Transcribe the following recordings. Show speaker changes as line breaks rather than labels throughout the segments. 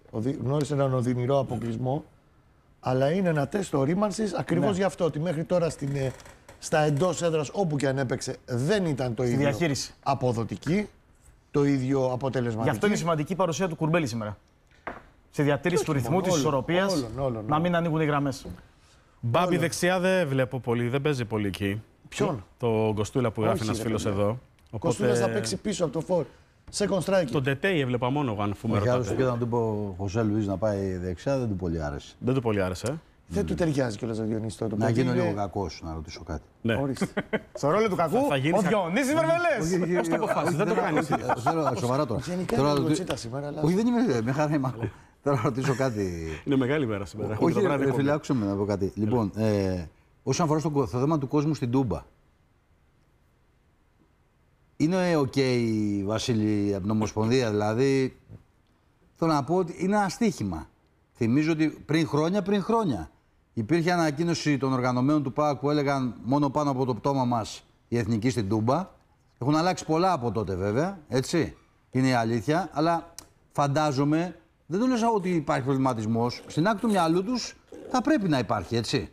Γνώρισε έναν οδυνηρό αποκλεισμό. Αλλά είναι ένα τεστ ορίμανσης ακριβώς γι' αυτό. Ότι μέχρι τώρα στα εντός έδρας, όπου και αν έπαιξε, δεν ήταν το ίδιο αποδοτική, το ίδιο αποτελεσματική.
Γι' αυτό είναι σημαντική η παρουσία του Κουρμπέλη σήμερα. Στη διατήρηση του ρυθμού, της ισορροπίας, να μην ανοίγουν οι γραμμές.
Μπάμπη δεξιά δεν βλέπω πολύ, δεν παίζει πολύ εκεί.
Ποιον?
Το Γκοστούλα που γράφει ένας φίλος εδώ.
Ο Κοστούλας θα παίξει πίσω από το φόρ. Second strike.
Τον Τετέι έβλεπα μόνο εγώ, αν με ρωτάτε.
Και όταν του είπε ο Χωσέ Λουίς να πάει δεξιά, δεν του πολύ άρεσε.
Δεν του πολύ άρεσε.
Δεν του ταιριάζει κιόλας ο Διονύση το
να γίνω λίγο κακός, να ρωτήσω κάτι.
Ναι.
Στο ρόλο του κακού, ο Διονύσης Βερβελές.
Πώς το αποφάσισες, δεν το κάνεις.
Θέλω σοβαρά τώρα.
Γενικά είναι λίγο τσίτα σήμερα.
Όχι, δεν είμαι, με χαρά είμαι. Θέλω να ρωτήσω κάτι.
Είναι μεγάλη μέρα σήμερα.
Όχι, φίλε, άκουσε με να πω κάτι. Λοιπόν, όσον αφορά στο θέμα του κόσμου στην Τούμπα. Είναι οκ, Βασίλη, από την Ομοσπονδία, δηλαδή. Θέλω να πω ότι είναι ένα στοίχημα. Θυμίζω ότι πριν χρόνια υπήρχε ανακοίνωση των οργανωμένων του ΠΑΟΚ που έλεγαν μόνο πάνω από το πτώμα μας η εθνική στην Τούμπα. Έχουν αλλάξει πολλά από τότε, βέβαια, έτσι. Είναι η αλήθεια. Αλλά φαντάζομαι, δεν το λέω ότι υπάρχει προβληματισμός. Στην άκρη του μυαλού τους θα πρέπει να υπάρχει, έτσι.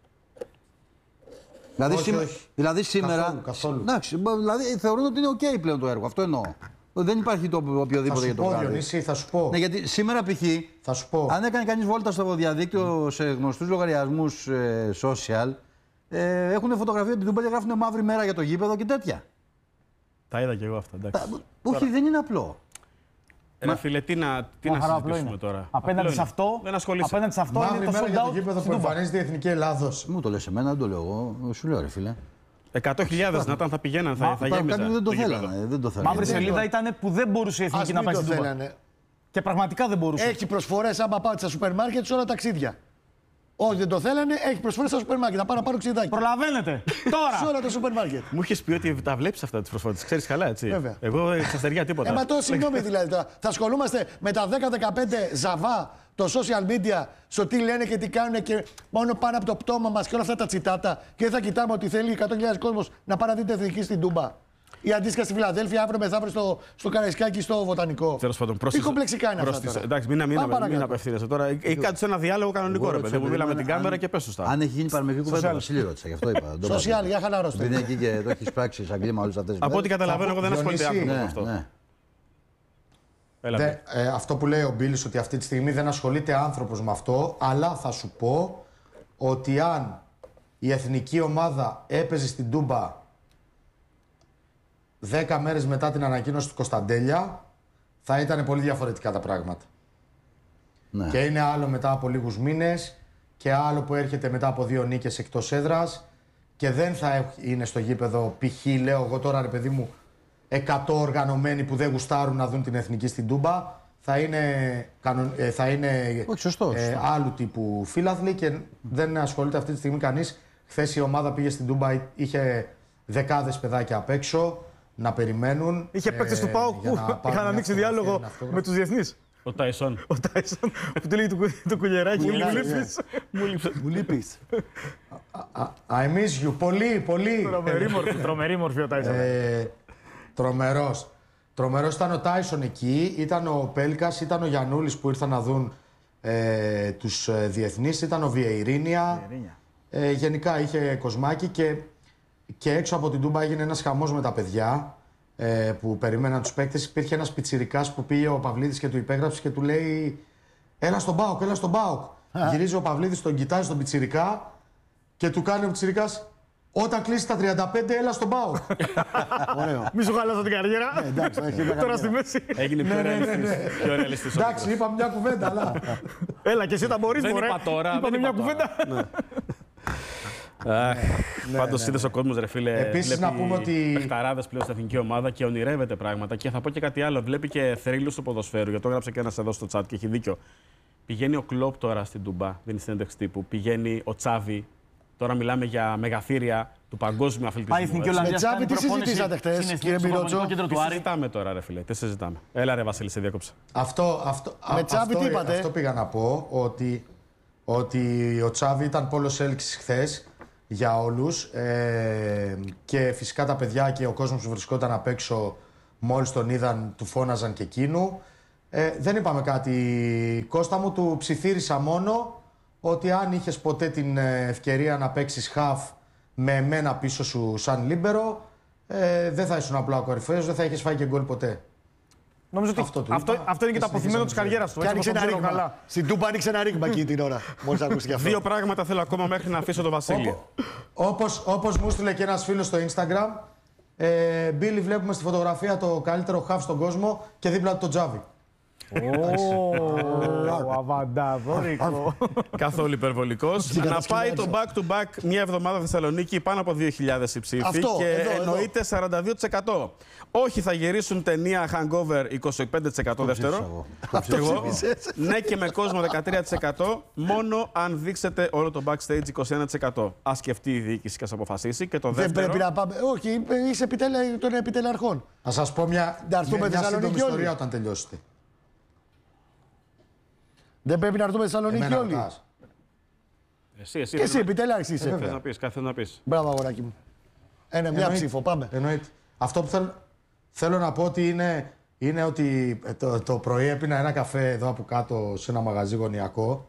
Δηλαδή σήμερα.
Καθόλου.
Εντάξει, δηλαδή θεωρούν ότι είναι οκ πλέον το έργο. Αυτό εννοώ. Δεν υπάρχει το οποιοδήποτε για το πράγμα.
Διονύση, θα σου πω.
Ναι, γιατί σήμερα π.χ. αν έκανε κανείς βόλτα στο διαδίκτυο σε γνωστούς λογαριασμούς social, έχουν φωτογραφία την Τούμπα και γράφουν μαύρη μέρα για το γήπεδο και τέτοια.
Τα είδα κι εγώ αυτά.
Όχι, δεν είναι απλό.
Ρε φίλε, τι να συζητήσουμε τώρα.
Απέναντι σε αυτό,
μαύρη μέρα για το γήπεδο που εμφανίζεται η Εθνική Ελλάδος.
Μου το λες εμένα, δεν το λέω εγώ. Σου λέω, ρε φίλε.
100.000 να ήταν, θα πηγαίναν, θα γέμιζαν.
Κάποιοι δεν το θέλανε.
Μαύρη σελίδα ήταν που δεν μπορούσε η Εθνική να πάει στην Τούμπα. Και πραγματικά δεν μπορούσε.
Έχει προσφορές άμα πάτε στα σούπερ μάρκετ σε όλα ταξίδια. Όσοι δεν το θέλανε, έχει προσφορές στα σούπερ μάρκετ. Να πάω να πάρω ξυδάκι.
Προλαβαίνετε! Τώρα!
Σε όλα τα σούπερ μάρκετ.
Μου είχε πει ότι τα βλέπει αυτά τις προσφορές. Ξέρεις καλά, έτσι.
Βέβαια.
Εγώ στα στεριά τίποτα.
Μα το συγγνώμη δηλαδή τώρα. Θα ασχολούμαστε με τα 10-15 ζαβά, το social media, στο τι λένε και τι κάνουν και μόνο πάνω από το πτώμα μας και όλα αυτά τα τσιτάτα. Και δεν θα κοιτάμε ότι θέλει 100.000 κόσμος να πάει να δει την εθνική στην Τούμπα. Η αντίστοιχα στη Φιλαδέλφια, αύριο μεθαύριο στο Καραϊσκάκι, στο Βοτανικό.
Τέλος πάντων,
τι κομπλεξικά είναι αυτά.
Εντάξει, μην απευθύνεσαι τώρα. Έχει κάτι σε ένα διάλογο κανονικό, ρε παιδί μου. Μίλαμε την κάμερα και πες σωστά.
Αν έχει γίνει παραμικρή κουβέντα, Βασίλη ρώτησα, γι' αυτό είπα.
Σοσιάλ, για χαλαρώστε.
Είναι εκεί και το έχει πράξει σαν κλίμα όλες αυτές τις.
Από ό,τι καταλαβαίνω, εγώ δεν ασχολείται άνθρωπο με αυτό.
Αυτό που λέει ο Μπίλης ότι αυτή τη στιγμή δεν ασχολείται άνθρωπος με αυτό, αλλά θα σου πω ότι αν η εθνική ομάδα έπαιζε στην Τούμπα 10 μέρες μετά την ανακοίνωση του Κωνσταντέλια, θα ήταν πολύ διαφορετικά τα πράγματα. Ναι. Και είναι άλλο μετά από λίγους μήνες και άλλο που έρχεται μετά από 2 νίκες εκτός έδρας και δεν θα είναι στο γήπεδο π.χ. λέω εγώ τώρα ρε παιδί μου 100 οργανωμένοι που δεν γουστάρουν να δουν την εθνική στην Τούμπα. Θα είναι άλλου τύπου φίλαθλοι και δεν ασχολείται αυτή τη στιγμή κανείς. Χθες η ομάδα πήγε στην Τούμπα, είχε δεκάδες παιδάκια απ' έξω να περιμένουν.
Είχε παίκτες του ΠΑΟΚ που είχαν ανοίξει διάλογο με τους διεθνείς.
Ο Τάισον.
Που του λέει το κουλιεράκι.
Μου λείπεις.
I miss you. Πολύ, πολύ.
Τρομερή μορφή ο Τάισον.
Τρομερός ήταν ο Τάισον εκεί, ήταν ο Πέλκας, ήταν ο Γιαννούλης που ήρθαν να δουν τους διεθνείς, ήταν ο Βιεϊρίνια. Γενικά είχε κοσμάκι και έξω από την Τούμπα έγινε ένας χαμός με τα παιδιά που περιμέναν τους παίκτες. Υπήρχε ένας πιτσιρικάς που πήγε ο Παυλίδης και του υπέγραψε και του λέει «Έλα στον ΠΑΟΚ, έλα στον ΠΑΟΚ». Γυρίζει ο Παυλίδης, τον κοιτάζει στον πιτσιρικά και του κάνει ο πιτσιρικάς «Όταν κλείσει τα 35, έλα στον ΠΑΟΚ».
Ωραίο.
Μη σου χάλασα την καριέρα. Τώρα στη μέση.
Έγινε πιο ρεαλιστής.
Εντάξει, είπαμε μια κουβέντα, αλλά...
Έλα και εσύ τα μπορείς, μωρέ. Είπαμε μια κουβέντα.
Πάντως είδες ο κόσμος, ρε φίλε.
Επίσης να πούμε ότι.
Παιχταράδες πλέον στην εθνική ομάδα και ονειρεύεται πράγματα. Και θα πω και κάτι άλλο. Βλέπει και θρύλους του ποδοσφαίρου. Γιατί το έγραψε και ένας εδώ στο chat και έχει δίκιο. Πηγαίνει ο Κλοπ τώρα στην Τούμπα, δίνει συνέντευξη τύπου. Πηγαίνει ο Τσάβη. Τώρα μιλάμε για μεγαθύρια του παγκόσμιου αθλητισμού.
Με Τσάβη τι συζητήσατε χτες, κύριε Μιρότσο?
Τι συζητάμε τώρα, ρε φίλε. Τι συζητάμε. Έλα, ρε Βασίλη, σε διάκοψα.
Με Τσάβη τι είπατε? Αυτό πήγα να πω. Ότι ο Τσάβη ήταν πόλος έλξης χθες για όλους και φυσικά τα παιδιά και ο κόσμος που βρισκόταν απ' έξω μόλις τον είδαν του φώναζαν και εκείνου. Δεν είπαμε κάτι, Κώστα μου, του ψιθύρισα μόνο ότι αν είχες ποτέ την ευκαιρία να παίξεις χαφ με εμένα πίσω σου σαν λίμπερο, δεν θα ήσουν απλά ο κορυφαίος, δεν θα είχες φάει και γκολ ποτέ.
Νομίζω ότι αυτό είναι και το αποθυμένο της καριέρας του.
Και άνοιξε ένα ρήγμα. Στην Τούμπα άνοιξε ένα ρήγμα εκεί την ώρα. Μόλις ακούστηκε αυτό.
Δύο πράγματα θέλω ακόμα μέχρι να αφήσω τον Βασίλη.
Όπως μου στείλε και ένας φίλος στο Instagram, Μπίλι, βλέπουμε στη φωτογραφία το καλύτερο χαφ στον κόσμο και δίπλα του το Τζάβι.
Αβανταδόρικο.
Καθόλου υπερβολικός. Να πάει το back-to-back μια εβδομάδα Θεσσαλονίκη πάνω από 2.000 ψήφοι και εννοείται 42%. Όχι, θα γυρίσουν ταινία Hangover 25% δεύτερο. Εγώ. Ναι, και με κόσμο 13%. Μόνο αν δείξετε όλο το backstage 21%. Ας σκεφτεί η διοίκηση και ας αποφασίσει. Και το δεύτερο.
Δεν πρέπει να πάμε. Όχι, είσαι των επιτελεαρχών.
Να σας πω μια σύντομη ιστορία όταν τελειώσετε.
Δεν πρέπει να έρθουμε Θεσσαλονίκη όλοι.
Εσύ,
και εσύ επιτελάρχης είσαι.
Θες να πεις.
Μπράβο, αγοράκι μου. Μια ψήφο, πάμε.
Εννοείται. Αυτό που θέλω να πω ότι είναι ότι το πρωί έπινα ένα καφέ εδώ από κάτω σε ένα μαγαζί γωνιακό.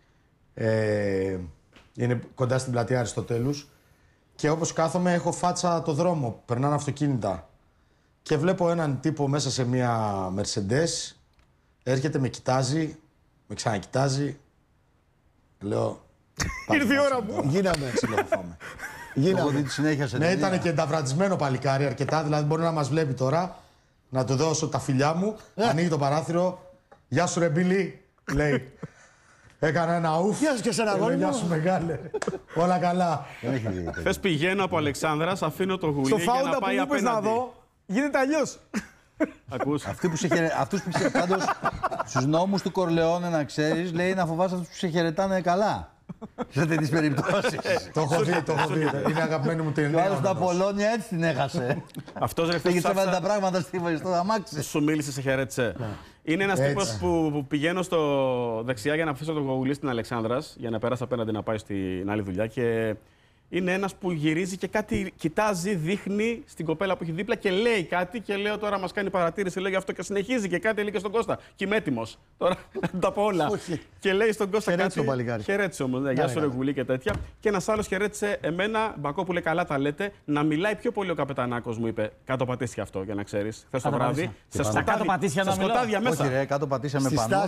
Είναι κοντά στην πλατεία Αριστοτέλους. Και όπως κάθομαι έχω φάτσα το δρόμο, περνάνε αυτοκίνητα. Και βλέπω έναν τύπο μέσα σε μια Mercedes, έρχεται, με κοιτάζει, με ξανακοιτάζει. Λέω...
Ήρθε η ώρα μου.
Γίναμε.
Γίναμε.
Ναι, ήταν και ενταυρατισμένο παλικάρι αρκετά, δηλαδή μπορεί να μας βλέπει τώρα, να του δώσω τα φιλιά μου, ανοίγει το παράθυρο. Γεια σου ρε Μπίλι, λέει. Έκανα ένα ουφ.
Γεια σου και σε ένα γόνι.
Γεια σου μεγάλε. Όλα καλά.
Χθες πηγαίνω από Αλεξάνδρας, αφήνω το γουλί για να πάει απέναντι.
Να δω, γίνεται αλλιώς.
Αυτούς που πάντως στους νόμους του Κορλεόνε, να ξέρεις, λέει να φοβάσαι αυτούς που σε χαιρετάνε καλά. Σε τέτοιες περιπτώσεις.
Το έχω δει. Είναι αγαπημένη μου ταινία.
Ο άλλος τα Πολώνια έτσι την έχασε.
Αυτός ρε
πήγε έβαλε τα πράγματα στο αμάξι.
Σου μίλησε, σε χαιρέτησε. Είναι ένας τύπος που πηγαίνω στο δεξιά για να αφήσω το γουλί στην Αλεξάνδρας, για να πέρασε απέναντι να πάει στην άλλη δουλειά. Και είναι ένας που γυρίζει και κάτι κοιτάζει, δείχνει στην κοπέλα που έχει δίπλα και λέει κάτι. Και λέω τώρα μας κάνει παρατήρηση, λέει αυτό και συνεχίζει και κάτι, λέει και στον Κώστα. Και είμαι έτοιμος. Τώρα να τα πω όλα. Και λέει στον Κώστα κάτι. Χαιρέτησε όμως. Ναι, γεια σου, ρε γουλί και τέτοια. Και ένας άλλος χαιρέτησε εμένα, Μπακό που λέει καλά τα λέτε, να μιλάει πιο πολύ ο καπετανάκος μου, είπε. Κάτω πατήσια αυτό για να ξέρεις. Χθες το βράδυ. Σε σκοτάδια μέσα.
Όχι, ρε, κάτω πατήσια με πανό.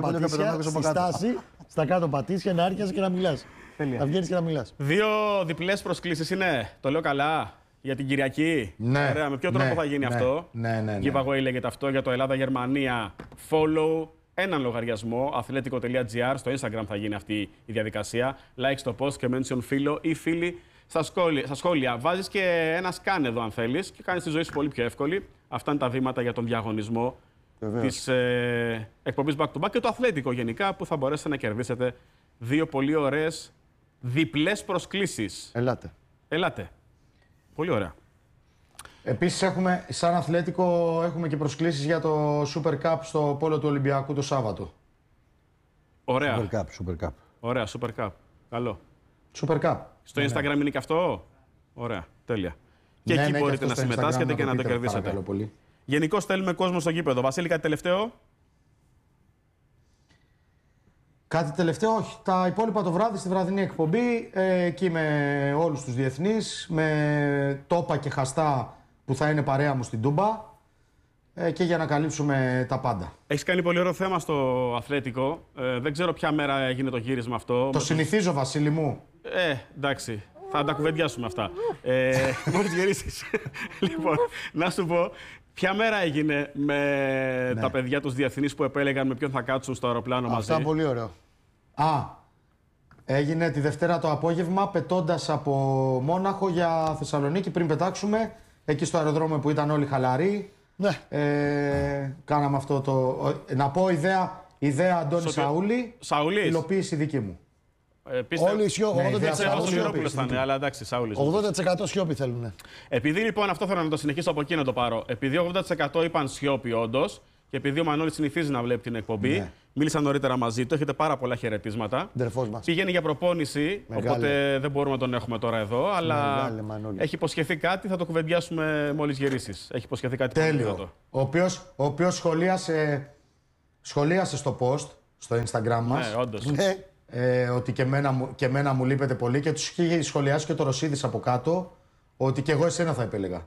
Στα κάτω πατήσια να άρχισε και να μιλάς. Να βγαίνεις και να μιλάς.
Δύο διπλές προσκλήσεις είναι. Το λέω καλά. Για την Κυριακή.
Ναι.
Ωραία. Με ποιο τρόπο θα γίνει αυτό.
Ναι.
Giveaway λέγεται αυτό για το Ελλάδα-Γερμανία. Follow έναν λογαριασμό. Athletico.gr. Στο Instagram θα γίνει αυτή η διαδικασία. Like στο post και mention φίλο ή φίλοι στα σχόλια. Βάζεις και ένα scan εδώ αν θέλεις και κάνεις τη ζωή σου πολύ πιο εύκολη. Αυτά είναι τα βήματα για τον διαγωνισμό της εκπομπής Back to Back και το Αθλέτικο γενικά που θα μπορέσετε να κερδίσετε δύο πολύ ωραίες διπλές προσκλήσεις. Ελάτε. Πολύ ωραία.
Επίσης έχουμε, σαν Αθλέτικο, έχουμε και προσκλήσεις για το Super Cup στο πόλο του Ολυμπιακού το Σάββατο.
Ωραία.
Super Cup.
Ωραία, Super Cup. Καλό.
Super Cup.
Στο Instagram είναι και αυτό. Ωραία, τέλεια. Και εκεί μπορείτε να συμμετάσχετε και να το κερδίσετε. Γενικώς θέλουμε κόσμο στο γήπεδο. Βασίλη, κάτι τελευταίο.
Κάτι τελευταίο, όχι. Τα υπόλοιπα το βράδυ στη βραδινή εκπομπή, εκεί με όλους τους διεθνείς, με Τόπα και Χαστά που θα είναι παρέα μου στην Τούμπα και για να καλύψουμε τα πάντα.
Έχεις κάνει πολύ ωραίο θέμα στο Αθλέτικο. Δεν ξέρω ποια μέρα έγινε το γύρισμα αυτό.
Το συνηθίζω, Βασίλη μου.
Εντάξει. Θα τα κουβεντιάσουμε αυτά. Μόλις γυρίσεις. Λοιπόν, να σου πω, ποια μέρα έγινε με τα παιδιά τους διεθνείς που επέλεγαν με ποιον θα κάτσουν στο αεροπλάνο μαζί.
Αυτά πολύ ωραίο.
Έγινε τη Δευτέρα το απόγευμα, πετώντας από Μόναχο για Θεσσαλονίκη πριν πετάξουμε. Εκεί στο αεροδρόμιο που ήταν όλοι χαλαροί.
Ναι.
Κάναμε αυτό το... Να πω ιδέα Αντώνη Σαούλη.
Σαούλης.
Υλοποίηση δική μου.
Όλοι
σιώπη. Αλλά εντάξει, Σαούλης.
80% σιώπη θέλουν.
Επειδή λοιπόν αυτό θέλω να το συνεχίσω από εκεί να το πάρω. Επειδή 80% είπαν σιώπη όντως και επειδή ο Μανώλης συνηθίζει να βλέπει την εκπομπή, μίλησα νωρίτερα μαζί του, έχετε πάρα πολλά χαιρετίσματα. Πηγαίνει για προπόνηση, οπότε δεν μπορούμε να τον έχουμε τώρα εδώ, αλλά έχει υποσχεθεί κάτι, θα το κουβεντιάσουμε μόλις γυρίσεις. Έχει υποσχεθεί κάτι.
Τέλειο. Ο οποίος σχολίασε Σχολίασε στο post, στο Instagram μας,
Ναι, όντως.
Ναι.
ότι και εμένα μου λείπετε πολύ και τους είχε σχολιάσει και το Ρωσίδης από κάτω, ότι και εγώ εσένα θα επέλεγα.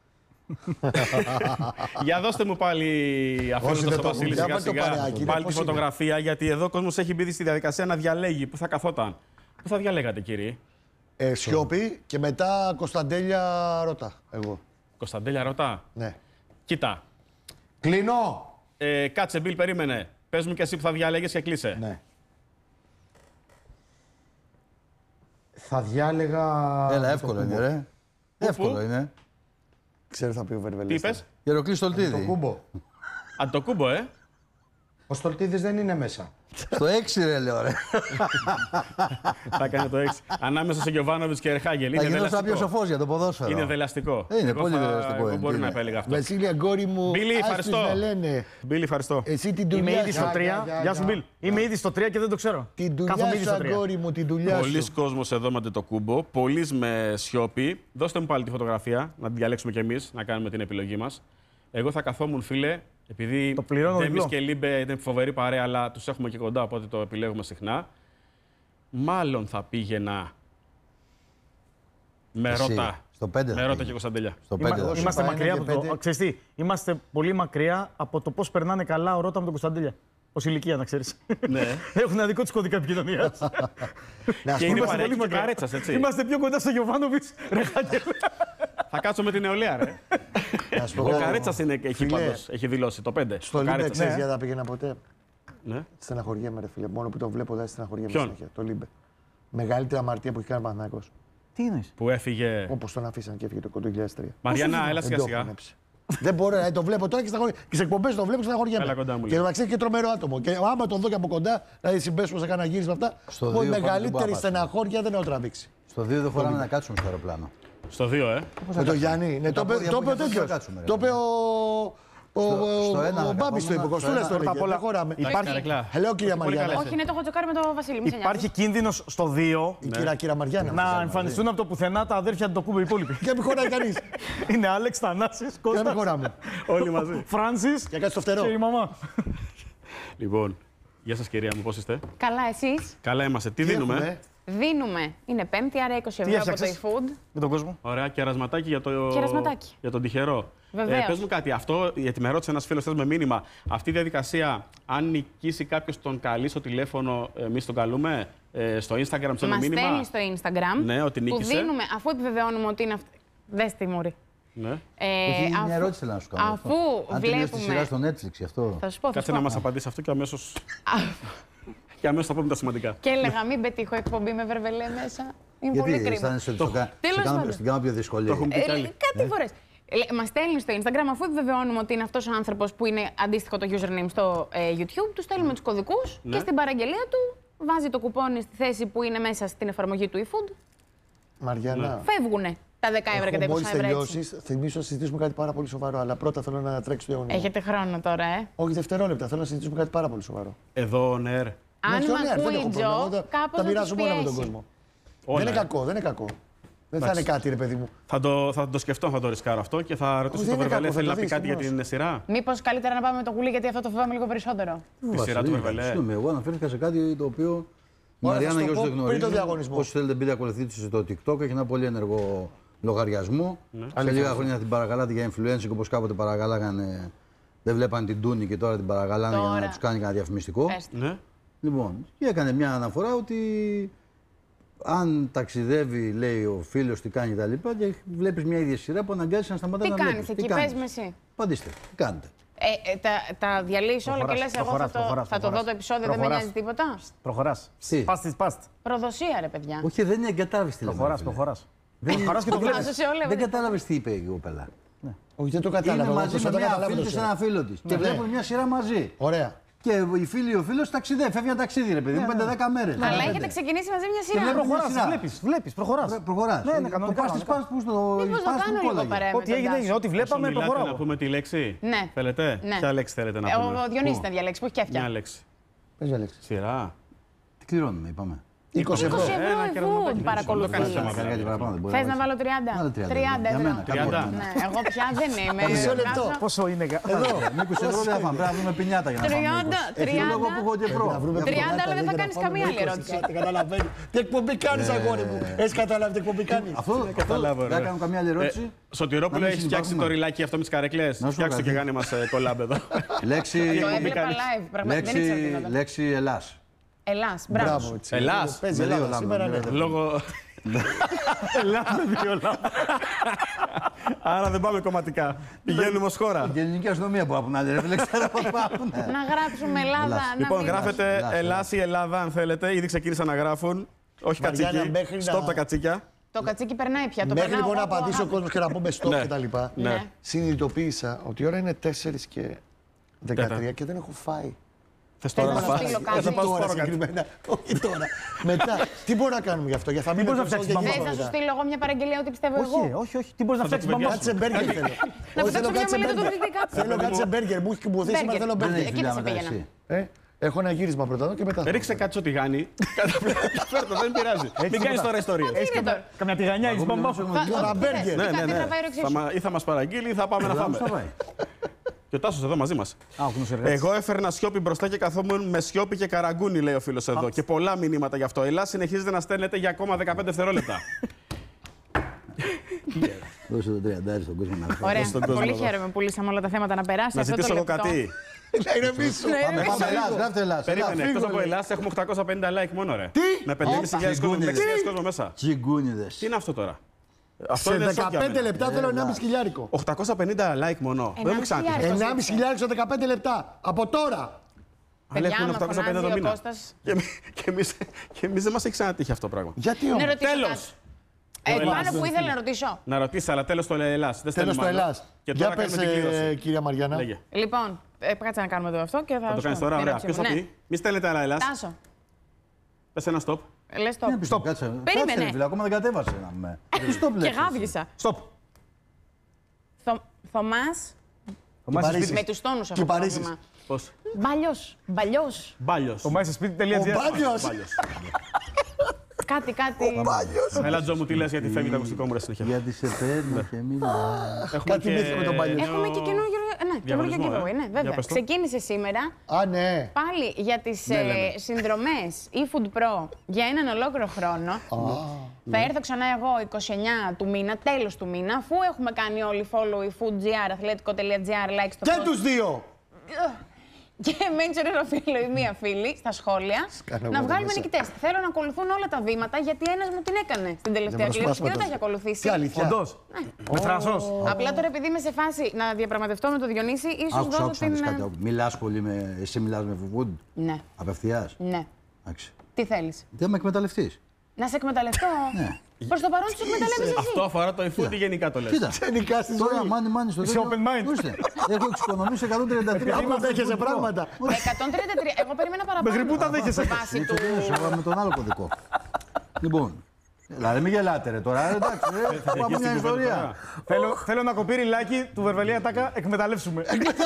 Για δώστε μου πάλι, αφήνοντας
δεν
το
το
Βασίλη
έχουν,
σιγά
για βάλτε το παρεάκι,
σιγά, πάλι
πώς
τη
είναι.
φωτογραφία, γιατί εδώ ο κόσμος έχει μπει στη διαδικασία να διαλέγει πού θα καθόταν. Πού θα διαλέγατε, κύριε?
Σιώπη και μετά Κωνσταντέλια Ρώτα. Εγώ.
Κωνσταντέλια ρωτά.
Ναι.
Κοίτα,
Κλείνω!
κάτσε Μπιλ, περίμενε. Πες μου και εσύ που θα διαλέγεις και κλείσε.
Ναι. Θα διάλεγα...
Έλα,
το
εύκολο είναι,
Κούμπο.
ρε. Εύκολο είναι.
Ξέρω θα πει ο
Τι
Βερβελής.
είπες?
Γεροκλή
Το
Στολτίδη.
Κούμπο.
Αντοκούμπο,
Ο Στολτίδης δεν είναι μέσα.
Στο 6 ρε λέω ρε.
Θα έκανε το 6. Ανάμεσα σε Γιωβάνοβιτς και Ερχάγελ.
Θα
Είναι
γινόταν πιο
δελαστικό.
σοφός για το ποδόσφαιρο.
Είναι δελαστικό.
Είναι
Εγώ
πολύ
θα-
δελαστικό,
Εγώ
είναι,
μπορεί να
είναι.
επέλεγα αυτό.
Βασίλη, αγόρι μου.
Μπίλη,
ας
ευχαριστώ.
τους με λένε.
Μπίλ, ευχαριστώ.
Εσύ την
Είμαι
δουλειά
ήδη
σου.
στο 3.
γεια,
Γεια σου,
γεια.
Μπιλ. Είμαι ήδη στο 3 και δεν το ξέρω.
Την δουλειά
Κάθομαι ήδη
σου,
στο 3.
αγόρι μου, την δουλειά
Πολλοί
σου.
κόσμος εδώ με το κούμπο. Πολλοί με σιώπη. Δώστε μου πάλι τη φωτογραφία, να την διαλέξουμε κι εμείς, να κάνουμε την επιλογή μας. Εγώ θα καθόμουν, φίλε, επειδή
Το πληρώνω
Ντέμις
διπλό.
και Λίμπε είναι φοβερή παρέα, αλλά τους έχουμε και κοντά, οπότε το επιλέγουμε συχνά. Μάλλον θα πήγαινα με
Εσύ,
Ρώτα.
στο 5
Με Ρώτα και Κωνσταντέλια.
Στο 5
Είμαστε
είπα
μακριά
ένα
από
και
το.
πέντε.
Ξέρεις τι, είμαστε πολύ μακριά από το πώς περνάνε καλά ο Ρώτα με τον Κωνσταντέλια. Ως ηλικία, να ξέρεις.
Ναι.
Έχουν ένα δικό τους κώδικα επικοινωνίας.
Να
Και
σου
είναι
πω,
παρέα και ο Καρέτσας, έτσι.
Είμαστε πιο κοντά στο Γιωβάνοβιτς. Ρε Χάγελ.
Θα κάτσω με την νεολαία, ρε.
να σου πω
Ο
κάτι.
Καρέτσας έχει
Φίλε,
πάντως, έχει δηλώσει το 5.
Στο Λίμπε ξέρεις γιατί θα πήγαινα ποτέ.
Ναι.
Στεναχωριέμαι, ρε φίλε. Μόνο που το βλέπω, δεν στεναχωριέμαι
Ποιον?
συνέχεια. Το Λίμπε. Μεγαλύτερη αμαρτία που έχει κάνει ο Παναθηναϊκός.
Τι εννοείς?
Που έφυγε.
Όπως τον αφήσαν και έφυγε το 2003.
Μαριάννα, έλα
Δεν
σιγά
το
σιγά.
χωνέψει. Δεν μπορώ, το βλέπω τώρα και στεναχωριέμαι. Και σε εκπομπές το βλέπω και στεναχωριέμαι.
Έλα κοντά μου,
Και
λίγο.
να ξέρει και τρομερό άτομο. Και άμα τον δω και από κοντά, δηλαδή συμπέσουμε σε κανένα γύρισμα αυτά,
Στο
εγώ η
δύο πάμε, δεν
μεγαλύτερη
μπορώ να
στεναχώρια δεν έχω τραβήξει.
Στο 2 δεν χωράμε να κάτσουμε στο αεροπλάνο.
Στο 2,
Με τον Γιάννη. Ναι, το είπε
πόδια
το
που
είπε ο
για πώς
τέτοιος.
θα κάτσουμε, ρε.
Το είπε
στο ένα
ο Μπάμπης το είπε.
καθόμουν,
Κοστούλας
στο
το
ένα.
είπε. Δεν χωράμε.
Υπάρχει-
Καρεκλά.
Hello, κυρία Μαριάννα.
καλές.
Όχι, ναι, το έχω τσοκάρει με το Βασίλη. Μη σε
Υπάρχει
νοιάζεις.
κίνδυνος στο 2
Η κυρία Μαριάννα.
να εμφανιστούν από το πουθενά τα αδέρφια του το κούμπο οι υπόλοιποι.
Και μην χωράει κανείς.
Είναι Άλεξ, Θανάσης,
Και να μην
Κώστας,
χωράμε.
Όλοι μαζί.
Φράνσις
Και κάτσε στο φτερό.
και η μαμά.
Λοιπόν, γεια σας κυρία μου, πώς είστε?
Καλά, εσείς.
Καλά είμαστε. Τι δίνουμε?
έχουμε?
Δίνουμε. Είναι Πέμπτη, άρα 20 ευρώ από το
έφτιαξες?
eFood.
Με τον κόσμο.
Ωραία, κερασματάκι για,
Κερασματάκι.
για τον τυχερό.
Βεβαίως.
Πες μου κάτι, αυτό, γιατί με ρώτησε ένας φίλος θες με μήνυμα, αυτή η διαδικασία, αν νικήσει κάποιος τον καλεί στο τηλέφωνο, εμείς τον καλούμε, στο Instagram, σε ένα
Μας
μήνυμα.
στέλνει στο Instagram.
Ναι, ότι
Που
νίκησε.
δίνουμε, αφού επιβεβαιώνουμε ότι είναι αυτή. Δες τη μωρή.
Ναι.
Όχι, μια ερώτηση θέλω να σου κάνω.
αφού
Αν τελειώσει τη σειρά
βλέπουμε.
στο Netflix γι' αυτό.
Θα σου πω, θα
Κάτσε
σου
να
πω.
μας απαντήσει αυτό και αμέσως, και αμέσως θα πούμε τα σημαντικά.
Και έλεγα μην πετύχω εκπομπή με βερβελέ μέσα. Είναι πολύ
Γιατί
κρίμα.
αισθάνεσαι ότι
Τέλος πάντων.
στην κάνω πιο δύσκολη.
Το έχουμε πει κι άλλοι.
Κάτι φορές. Μας στέλνει στο Instagram, αφού επιβεβαιώνουμε ότι είναι αυτός ο άνθρωπος που είναι αντίστοιχο το username στο YouTube, του στέλνουμε τους κωδικούς
Ναι.
και στην παραγγελία του βάζει το κουπόνι στη θέση που είναι μέσα στην εφαρμογή του eFood.
Μαριάννα.
Φεύγουνε τα 10 ευρώ και τα 20
Μόλις
ευρώ. έτσι.
τελειώσεις, θυμίσω να συζητήσουμε κάτι πάρα πολύ σοβαρό. Αλλά πρώτα θέλω να τρέξει το διαγωνισμό.
Έχετε χρόνο τώρα,
Όχι δευτερόλεπτα, θέλω να συζητήσουμε κάτι πάρα πολύ σοβαρό.
Εδώ, ναι, ρε.
Αν
Ναι,
με
πιο νέα, δεν
ακούει
έχω
η
πρόβλημα.
Τζο,
Εγώ
κάπως
τα
να
μοιράζω
τους
μόνο με τον
πιέσει.
κόσμο.
Όλα,
Δεν είναι κακό, δεν είναι κακό. Δεν θα είναι κάτι, ρε παιδί μου.
Θα το σκεφτώ, θα το ρισκάρω αυτό και θα ρωτήσω
δεν
τον
είναι
Βερβελέ,
κακό,
θέλει
θα
να
το
πει
δεις,
κάτι για
θυμάσαι.
την σειρά.
Μήπως καλύτερα να πάμε με το γουλί, γιατί αυτό το φοβάμαι λίγο περισσότερο.
Τη σειρά του Βερβελέ.
Συγγνώμη, εγώ αναφέρθηκα σε κάτι το οποίο.
Ωραία,
Μαριάννα,
θα
για
σου
όσου
το
δεν
πω πριν το
γνωρίζουν,
διαγωνισμό.
όσοι θέλετε μπείτε ακολουθείτε στο TikTok, έχει ένα πολύ ενεργό λογαριασμό. Σε λίγα χρόνια την παρακαλάτε για influencer, όπως κάποτε παρακαλάγανε. Δεν βλέπαν την Τούνη και τώρα την παρακαλάνε για να
Τώρα.
του κάνει κανένα διαφημιστικό.
Πες.
Ναι.
Λοιπόν, και έκανε μια αναφορά ότι αν ταξιδεύει, λέει ο φίλος, τι κάνει κτλ. Και βλέπει μια ίδια σειρά που αναγκάζει να σταματάει
Τι
να
κάνεις
βλέπεις.
εκεί,
κάνεις?
πες με εσύ.
Απαντήστε, τι κάνετε.
Τα διαλύεις όλα και
Προχωράς,
λες εγώ
προχωράς,
θα το
προχωράς.
δω το επεισόδιο, δεν με
Προχωράς.
νοιάζει τίποτα.
Προχωράς.
Τι?
Πάστ.
Προδοσία, ρε παιδιά.
Όχι, δεν είναι εγκατάλειψη τηλεόραση.
Προχωράς.
Δεν
Προχωράς και το
Βάζω
βλέπεις.
σε όλα,
Δεν
βέβαια.
κατάλαβε τι είπε η κοπέλα.
Όχι, δεν το
Είναι
κατάλαβα.
μαζί
όπως
με
το
μια
καταλάβω
φίλη
το
τη,
σειρά.
ένα φίλο τη. Και
Ναι.
βλέπουν μια σειρά μαζί.
Ωραία.
Και οι φίλοι ο φίλο ταξιδεύει, φεύγει ένα ταξίδι, ρε παιδί μου, 5-10 μέρε.
Αλλά έχετε ξεκινήσει μαζί μια
Και
σειρά.
βλέπω
Προχωράς,
σειρά.
βλέπεις, προχωράς.
Προχωρά.
Ναι, ναι,
Το
κανονικά,
πα τη
κανονικά.
πα που στο.
Μήπως το κάνω λίγο παρέα με
Ό,τι
τον
έγινε,
Τάσο.
έγινε. Ό,τι
Όσο
βλέπαμε,
μιλάτε,
προχωράω.
να πούμε τη λέξη.
Ναι.
Θέλετε.
Ναι.
Ποια λέξη θέλετε να πούμε.
Ο Διονύσης να διαλέξει, που έχει κέφια.
Μια λέξη.
Πες για λέξη.
Σειρά.
Τι κληρώνουμε, είπαμε.
20 ευρώ.
20 ευρώ η food παρακολουθεί. Θες να βάλω 30? 30 ευρώ. Ναι, εγώ πια δεν είμαι.
Μισό λεπτό.
Πόσο είναι.
Εδώ.
Με 20 ευρώ δεν θα φάμε. Πρέπει να βρούμε πινιάτα για να φάμε.
30,
Εγώ που έχω και ευρώ.
30, αλλά δεν θα κάνεις καμία άλλη ερώτηση.
Καταλαβαίνω. Τι εκπομπή κάνεις, αγόρι μου. Έχεις καταλάβει τι εκπομπή κάνεις.
Αυτό δεν κάνω καμία άλλη ερώτηση.
Σωτηρόπουλο, έχει φτιάξει το ριλάκι αυτό με τις καρέκλες. Φτιάξτε το και κάνε μας collab εδώ.
Το έβλεπα live, πραγματικά. Δεν ήξερα τι γινόταν.
Λέξη Ελλάς.
Ελλάς, μπράβο.
Ελλάς.
Παίζει Ελλάδα σήμερα, ναι.
Λόγω.
Ελλάδα με δύο λάθη.
Άρα δεν πάμε κομματικά. Πηγαίνουμε ως χώρα.
Η ελληνική αστυνομία που να λέει, δεν ξέρω πώς πάμε.
Να γράψουμε Ελλάδα.
Λοιπόν, γράφετε Ελλάς ή Ελλάδα αν θέλετε. Ήδη ξεκίνησαν να γράφουν. Όχι κατσίκι. Στοπ τα κατσίκια.
Το κατσίκι περνάει πια.
Μέχρι λοιπόν να απαντήσει ο κόσμος και να πούμε stop και τα λοιπά.
Ναι.
Συνειδητοποίησα ότι η ώρα είναι 4 και 13 και δεν έχω φάει.
Θες τώρα να φας.
Θα
πάω
Τώρα
σπόρο κάτι.
συγκεκριμένα. Όχι τώρα. Μετά. Τι μπορώ να κάνουμε γι' αυτό. Για θα μείνω
μπορείς να
και
φτιάξεις
Θες να σου στείλω εγώ μια παραγγελία ότι πιστεύω εγώ.
Όχι. Τι μπορείς να φτιάξεις μαμά σου.
Κάτσε μπέργκερ θέλω.
Να
Όχι,
φτιάξω
θέλω
μια
κάτσε
μελέτη
μπέργκερ.
του δυτικά.
Θέλω κάτσε μπέργκερ. Μου έχει κουμπωθεί σήμερα, θέλω
Μπέργκερ.
μπέργκερ.
Εκεί θα σε πήγαινα.
Έχω ένα γύρισμα πρώτα εδώ και μετά.
Ρίξε κάτι στο τηγάνι. Φέρ' το, δεν πειράζει. Μην κάνεις τώρα ιστορίες.
Έχεις καμιά τηγανιά εις μπαμπά σου.
Τώρα μπέργκερ.
Ή θα μας παραγγείλει ή θα πάμε να φάμε. Και ο Τάσος εδώ μαζί μας. Εγώ έφερνα Σιώπη μπροστά και καθόμουν με Σιώπη και Καραγκούνι, λέει ο φίλος εδώ. Και πολλά μηνύματα γι' αυτό. Ελλάς συνεχίζετε να στέλνετε για ακόμα 15 δευτερόλεπτα.
Δώσε το 30 στον κόσμο να φάει.
Ωραία. Πολύ χαίρομαι που λύσαμε όλα τα θέματα να περάσει.
Να ζητήσω εγώ κάτι.
Να ηρεμήσω.
Πάμε Ελλάς, γράφτε Ελλάς.
Περίμενε, εκτός από Ελλάς έχουμε 850 like μόνο ρε.
Τι?
Με 5.500 κόσμο μέσα.
Τσιγκούνιδες.
Τι είναι αυτό τώρα. Αυτό
Σε
είναι σοκ για
15
μένα.
λεπτά θέλω 1,5 χιλιάρικο.
850 like μόνο. Δεν μου ξανατύχει.
1,5 χιλιάρικο σε 15 λεπτά. Από τώρα.
Αλλά
Παιδιά,
έχουν
μα
850
φωνάζει
το
ο
μήνα.
Κώστας.
Και εμείς δεν μας έχει ξανατύχει αυτό το πράγμα.
Γιατί
Να
όμως.
ρωτήσω
Τέλος.
κάτι. Πάνω που ήθελα να ρωτήσω.
Να ρωτήσεις, αλλά τέλος το λέει Ελλάς. Δεν
Τέλος
στέλνουμε
το
άλλο.
Ελλάς.
Και
Για
τώρα
πες,
κάνουμε την κλήρωση.
κυρία Μαριάννα.
Λέγε.
Λοιπόν, κάτσε να κάνουμε εδώ αυτό και θα
Θα το κάνεις τώρα, ωραία. Ποιος θα πει. Μη στέλνετε άλλα Ελλάς.
Τάσο,
Πες ένα stop.
λες το.
Stop. Κάτσε,
Περίμενε.
ρε φίλε, ακόμα δεν κατέβασε να με. Stop
Και
λέξεις.
γάβγισα.
Stop.
Θωμάς,
Παρίσι.
με τους τόνους αυτό
Και
το
Παρίσις.
πρόβλημα.
Πώς.
Μπαλιός.
Μπάλιος.
Το myspace.gr.
Ο Μπάνιος.
Κάτι.
Έλα Τζο μου τι λες γιατί φεύγει το ακουστικό μου ρε συνέχεια.
Γιατί σε παίρνω και μιλάω.
Έχουμε
Κάτι μύθι με τον Μπάλιο.
Έχουμε και καινούργιο. Ναι, καινούργιο
Διαγωνισμό,
giveaway. Ναι,
Για
βέβαια.
πες το.
Ξεκίνησε σήμερα
Α, ναι.
πάλι για τις
Ναι.
συνδρομές eFood Pro για έναν ολόκληρο χρόνο. Θα έρθω ξανά εγώ 29 του μήνα, τέλος του μήνα, αφού έχουμε κάνει όλοι follow eFood.gr, athletic.gr, like στο
Και
post.
τους δύο.
Και mention ένα φίλο ή μία φίλη στα σχόλια
Σκάνω
να
εγώ
βγάλουμε
μέσα.
νικητές. Θέλω να ακολουθούν όλα τα βήματα γιατί ένας μου την έκανε στην τελευταία
Δεν
κλήρωση και δεν τα
προσπάσματα.
έχει ακολουθήσει.
Τι αλήθεια.
Όντως. Με θρασός.
Απλά τώρα επειδή είμαι σε φάση να διαπραγματευτώ με τον Διονύση, ίσως
Άκουσα,
δώσω
άκουσα
την.
να δεις κάτι. Μιλάς πολύ με... Εσύ μιλάς με food.
Ναι,
Απευθείας.
ναι.
Εντάξει.
Τι θέλεις.
Δεν με εκμεταλλευτείς.
Να σε εκμεταλλευτώ.
Ναι.
Προς το παρόν σου εκμεταλλεύεσαι εσύ.
Αυτό αφορά το eFood ή γενικά το λες.
Κοίτα.
Γενικά στη
Τώρα,
ζωή.
μάνι στο
Είσαι
τέλος.
open mind.
Ορίστε, έχω εξοικονομήσει 133.
Άμα δέχεσαι πράγματα.
133. Εγώ περίμενα παραπάνω.
Μέχρι πού τα δέχεσαι.
Βάσει του.
Εγώ με τον άλλο κωδικό. Λοιπόν. Δηλαδή μην γελάτε ρε τώρα, εντάξει, θα πάμε μια ιστορία.
Θέλω να κοπεί ριλάκι του Βερβελία Τάκα, εκμεταλλεύσουμε.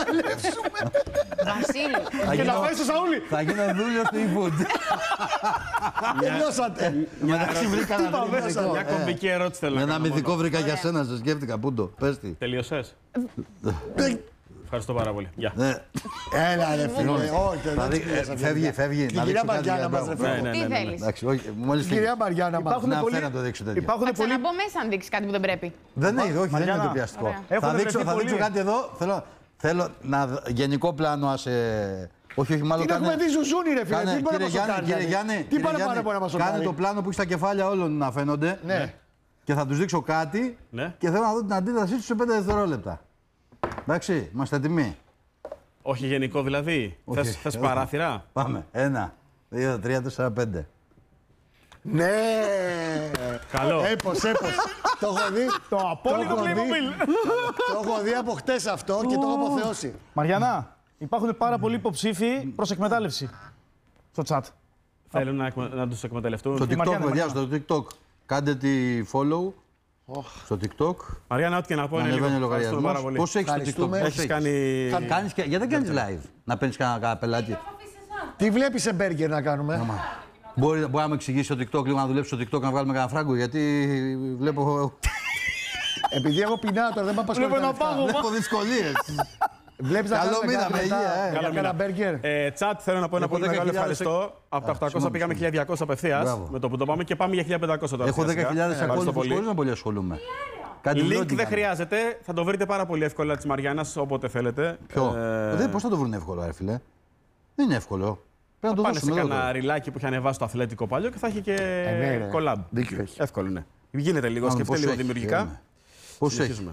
Βασίλη.
Και να πάει στο Σαούλη.
Θα γίνω δούλιο στο e-food.
Τελειώσατε.
Εντάξει, βρήκα ένα μυθικό.
Μια κομβική ερώτηση θέλω να
Ένα
κάνω
μυθικό
μόνο.
βρήκα για σένα, σε σκέφτηκα. Πού το, πες τι.
Τελείωσες. Ευχαριστώ πάρα πολύ. Γεια.
Ναι.
Έλα ρε φίλε. Όχι,
Θα δει- φεύγει.
Την
να
κυρία
δείξω κάτι
Μαριάννα
για
μας
τον
ρε
λόγο.
φίλε.
Τι θέλεις.
Εντάξει, όχι, μόλις
Την κυρία Μαριάννα μας.
Υπάρχουν
να
πολλοί-
φέρω να το δείξω τέτοια.
Υπάρχουν
Θα
πολλοί.
ξαναμπω μέσα αν δείξει κάτι που δεν πρέπει.
Δεν είναι, όχι, δεν είναι
Μαριάννα.
το πιαστικό.
Ωραία.
Έχουν
Θα δείξω
βρεθεί πολλοί.
κάτι εδώ. Θέλω να γενικό πλάνο άσε. Όχι, μάλλον
Την έχουμε δει ζουζούνι ρε φίλε.
Κάνε,
Τι μπορεί να
κύριε
μας
Γιάννη, κύριε Γιάννη,
Τι
κύριε
παραπάνω
Γιάννη,
μπορεί να μας
κάνε
σοκάρει.
το πλάνο που έχει στα κεφάλια όλων να φαίνονται.
Ναι.
Και θα τους δείξω κάτι
Ναι.
και θέλω να δω την αντίδρασή τους σε 5 δευτερόλεπτα. Εντάξει, είμαστε έτοιμοι.
Όχι γενικό δηλαδή.
Όχι,
Θες
όχι.
παράθυρα.
Πάμε. 1, 2, 3, 4, 5.
Ναι.
Καλό.
Έπος. Το έχω δει.
Το απόλυτο
έχω δει.
Playmobil.
Το έχω δει από χτες αυτό και το έχω αποθεώσει.
Μαριανά, υπάρχουν πάρα πολλοί υποψήφοι προς εκμετάλλευση στο chat.
Θέλουν να τους εκμεταλλευτούν.
Στο TikTok,
Μαριάννα,
παιδιά,
Μαριάννα.
στο TikTok. Κάντε τη follow. Στο TikTok.
Μαριάννα, ό,τι και να πω είναι λίγο.
Ανεβαίνει ο
Ευχαριστούμε πάρα
λογαριασμός.
πολύ.
Πώς έχεις το TikTok,
Ευχαριστούμε.
πώς
Έχεις
έχεις?
κάνει.
Γιατί δεν κάνεις live, να παίρνεις κανένα πελάτη.
Τι βλέπεις σε μπέργκερ να κάνουμε.
Μπορεί να μου εξηγήσει το TikTok, λίγο να δουλέψει στο TikTok να βγάλουμε κανένα φράγκο, γιατί βλέπω.
Επειδή έχω πεινά τώρα, δεν πάω
Βλέπω ένα πάγο.
Βλέπω δυσκολίες.
Βλέπεις να
Καλό
κάνουμε
μήνα,
κάτι
με
μετά
υγεία,
για κάνα μπέργκερ.
Τσάτ, θέλω να πω ένα
Έχω
πολύ μεγάλο
10.000
ευχαριστώ. Από τα 800 πήγαμε 1.200 απευθείας.
Μπράβο.
Με το που το πάμε και πάμε για 1.500 τώρα.
Έχω 10.000
Ευχαριστώ
ακόλουθους
πολύ.
χωρίς να πολύ ασχολούμαι. Κάτι
Link
vlogging
δεν
κάνω.
χρειάζεται. Θα το βρείτε πάρα πολύ εύκολα της Μαριάννας όποτε θέλετε.
Ποιο? Πώς θα το βρουν εύκολο, ρε φίλε. Δεν είναι εύκολο. Πρέπει να το
Πάνε σε
δώσουμε εδώ
κανένα
τώρα.
ριλάκι που έχει ανεβάσει το Αθλέτικο παλιό και θα έχει και
ναι, ρε.
collab.
Δίκιο έχει.
Εύκολο είναι. Γίνεται λίγο,
Πάμε,
σκεφτείτε
πώς
λίγο
έχει,
δημιουργικά.
χαίρομαι. Πώς έχει.
Συνεχίζουμε.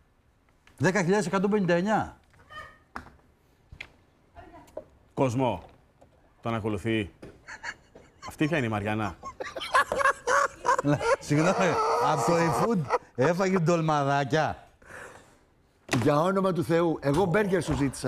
10.159.
Κοσμό. Τον ακολουθεί. Αυτή ποια είναι η Μαριάννα.
Συγγνώμη, από το eFood έφαγε ντολμαδάκια.
Για όνομα του Θεού, εγώ μπέργκερ σου ζήτησα.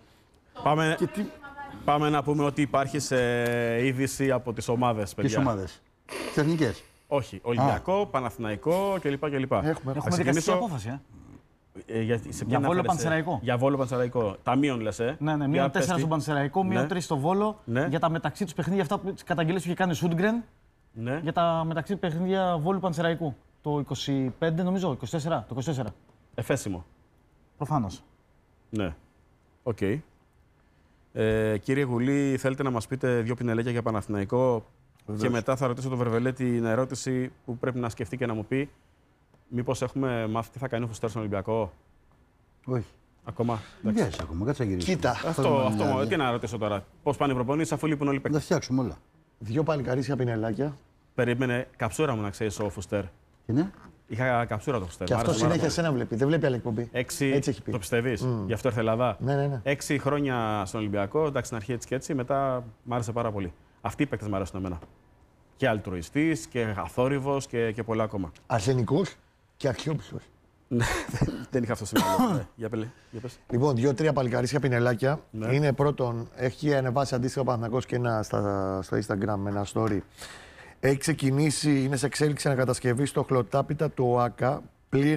Πάμε να πούμε ότι υπάρχει σε είδηση από τις ομάδες, παιδιά.
Ποιες ομάδες? Τις εθνικές.
Όχι. Ολυμπιακό, Παναθηναϊκό κλπ.
Έχουμε.
Έχουμε δικαστική απόφαση. Για Βόλο Πανσεραϊκό.
Για Βόλο Πανσεραϊκό. Ταμείων λες,
Ναι,
Για
μείον 4
πες τι.
στον Πανσεραϊκό, μείον
Ναι.
3 στο Βόλο.
Ναι.
Για τα μεταξύ του παιχνίδια, αυτά που τις καταγγελίες που είχε κάνει ο Σούντγκρεν.
Ναι.
Για τα μεταξύ παιχνίδια Βόλου Πανσεραϊκού. Το 25, νομίζω, 24. Το 24.
Εφέσιμο.
Προφανώς.
Ναι. Οκ. Κύριε Γουλή, θέλετε να μας πείτε δύο πινελέκια για Παναθηναϊκό και μετά θα ρωτήσω τον Βερβελέτη την ερώτηση που πρέπει να σκεφτεί και να μου πει μήπως έχουμε μάθει τι θα κάνει ο Φουστέρ στον Ολυμπιακό.
Όχι.
Ακόμα.
Δεν πιάσεις ακόμα, κάτσε να γυρίσουμε.
Κοίτα,
Αυτό τι να ρωτήσω τώρα. Πώς πάνε οι προπονήσεις αφού λείπουν όλοι οι
Να τα
παίκτες.
φτιάξουμε όλα.
δύο παλικαρίσια πινελάκια.
Περίμενε καψούρα μου να ξέρεις ο Φουστέρ.
Και ναι.
Είχα καψούρα το Φουστέρ.
Και
Μ'
αυτό
άρεσε πάρα
συνέχεια
πολύ.
σένα βλέπει. Δεν βλέπει άλλη εκπομπή. Έτσι έχει πει.
Το πιστεύεις, γι' αυτό ήρθε Ελλάδα.
Ναι.
6 χρόνια στον Ολυμπιακό, εντάξει, στην αρχή έτσι και έτσι, μετά μ' άρεσε πάρα πολύ. Αυτοί οι παίκτες μ' αρέσουν εμένα. Και αλτρουιστής και αθόρυβος και πολλά ακόμα.
Αρσενικός και αξιόπιστος.
Ναι, δεν είχα αυτό στο μυαλό. Ναι. Για πες.
Λοιπόν, 2-3 παλικαρίσια πινελάκια.
Ναι.
Είναι πρώτον, έχει ανεβάσει αντίστοιχα ο Παναθηναϊκός και ένα στο Instagram με ένα story. Έχει ξεκινήσει, είναι σε εξέλιξη ανακατασκευή στο χλωτάπιτα του ΟΑΚΑ. Πλήρη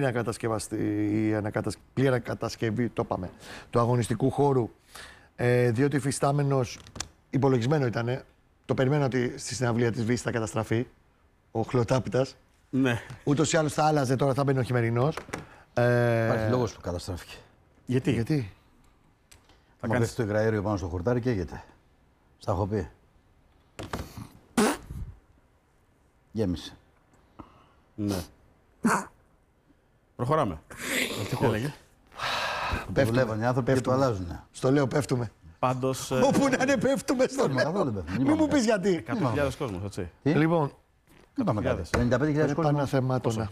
ανακατασκευή, το είπαμε, του αγωνιστικού χώρου. Διότι υφιστάμενος, υπολογισμένο ήταν, το περιμένω ότι στη συναυλία της Βύσης θα καταστραφεί ο χλωτάπιτας.
Ναι.
Ούτως ή άλλως θα άλλαζε, τώρα θα μπαίνει ο χειμερινός.
Υπάρχει λόγος που καταστράφηκε.
Γιατί.
Γιατί?
Θα κάνεις το υγραέριο πάνω στο χορτάρι και καίγεται. Στα έχω πει. Γέμισε.
Ναι. Προχωράμε. Τι έλεγε.
Το δουλεύουν οι άνθρωποι και το αλλάζουν.
Στο λέω, πέφτουμε.
Πάντως.
Όπου να είναι, πέφτουμε στο λέω.
καθόλου πέφτουμε.
Μην μου πεις γιατί.
100.000 κόσμος, έτσι.
Τι?
Λοιπόν,
Δεν πάμε κάτι. 95.000
πρέπει
κόσμο.
να θεμάτωνα.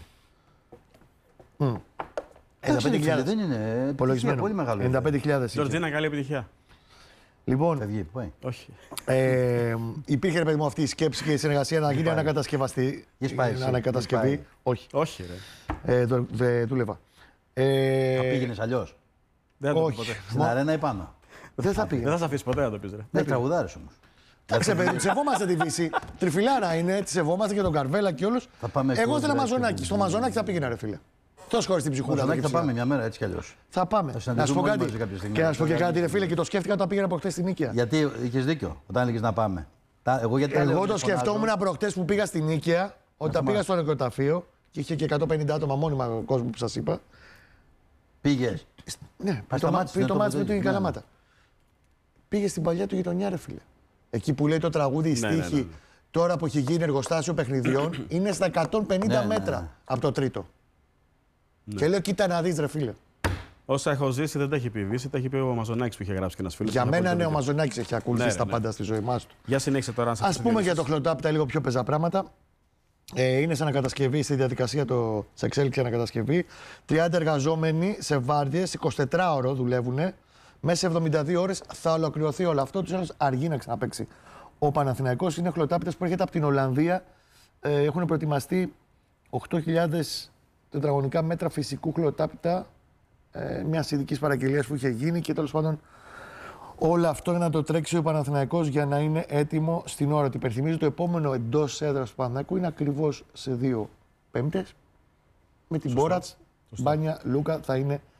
95.000 δεν είναι.
Υπολογισμένο.
Πολύ μεγάλο.
95.000 είχε.
Τζορτζίνα, καλή επιτυχία.
Λοιπόν,
Φεύγει, πάει.
Όχι.
υπήρχε ρε παιδί μου αυτή η σκέψη και η συνεργασία να γίνει ανακατασκευαστή.
Έχεις πάει εσύ.
Ανακατασκευή.
Έχεις
Όχι.
Όχι, ρε.
Δεν δούλευα.
Θα πήγαινες αλλιώς.
Δεν θα το πει
Όχι.
ποτέ.
Στην αρένα ή πάνω.
Δεν θα πήγα.
Δεν θα σε αφήσει ποτέ να το πεις, ρε.
Ναι, τραγουδάρες όμως.
Εντάξει, παιδί, τη σεβόμαστε τη Βύση. Τριφυλάρα είναι, τη σεβόμαστε και τον Καρβέλα και όλου.
Θα πάμε
Εγώ
στο
ήθελα
Βρέσιο,
μαζονάκι. Στο μαζονάκι θα πήγαινα, ρε φίλε. Τόσο χωρί την ψυχούλα.
Μαζονάκι
του
θα
και
πάμε
ψηλά.
μια μέρα έτσι κι αλλιώς.
Θα πάμε.
Θα
Να σου πω
συναντηθούμε όλοι
κάτι.
μαζί κάποια στιγμή.
Και να σου πω και κάτι, ρε φίλε, και το σκέφτηκα όταν πήγαινα προχτέ στην Νίκαια.
Γιατί είχες δίκιο όταν έλεγες να πάμε.
Εγώ το σκεφτόμουν προχτέ που πήγα στην Νίκαια, όταν πήγα στο νεκροταφείο και είχε και 150 άτομα μόνιμα κόσμο που σα είπα.
Πήγες.
Ναι,
Ας σταμάτησε,
πριν το
ναι,
μάτς με
το
την
ναι.
Καλαμάτα. Πήγε στην παλιά του γειτονιά, ρε φίλε. Εκεί που λέει το τραγούδι, η
Ναι, ναι,
στίχη,
ναι.
τώρα που έχει γίνει εργοστάσιο παιχνιδιών, είναι στα 150 μέτρα
ναι.
από το τρίτο. Και λέω, κοίτα να δεις, ρε φίλε.
Όσα έχω ζήσει δεν τα έχει πει η Βύση, τα έχει πει ο Μαζονάκης που είχε γράψει και ένας φίλος.
Για
Έχει
μένα, ναι,
απόλυτο
ο
δίκιο.
Μαζονάκης έχει ακολουθήσει
Ναι,
τα
ναι.
πάντα στη ζωή μας του.
Για συνέχισε τώρα.
Ας πούμε για το χλωτάπιτα λίγο πιο πεζά πράγματα. Είναι σε ανακατασκευή, στη διαδικασία σε εξέλιξη ανακατασκευή. 30 εργαζόμενοι σε βάρδιες, 24ωρο δουλεύουν. Μέσα σε 72 ώρες θα ολοκληρωθεί όλο αυτό. Τους άλλους αργεί να ξαναπαίξει. Ο Παναθηναϊκός είναι χλωτάπιτας που έρχεται από την Ολλανδία. Έχουν προετοιμαστεί 8.000 τετραγωνικά μέτρα φυσικού χλωτάπιτα. Μια ειδική παραγγελία που είχε γίνει και τέλος πάντων όλο αυτό είναι να το τρέξει ο Παναθηναϊκός για να είναι έτοιμο στην ώρα του. Υπενθυμίζω το επόμενο εντός έδρας του Παναθηναϊκού είναι ακριβώς σε 2 Πέμπτες. Με την Μπόρατς, Μπάνια, Λούκα θα είναι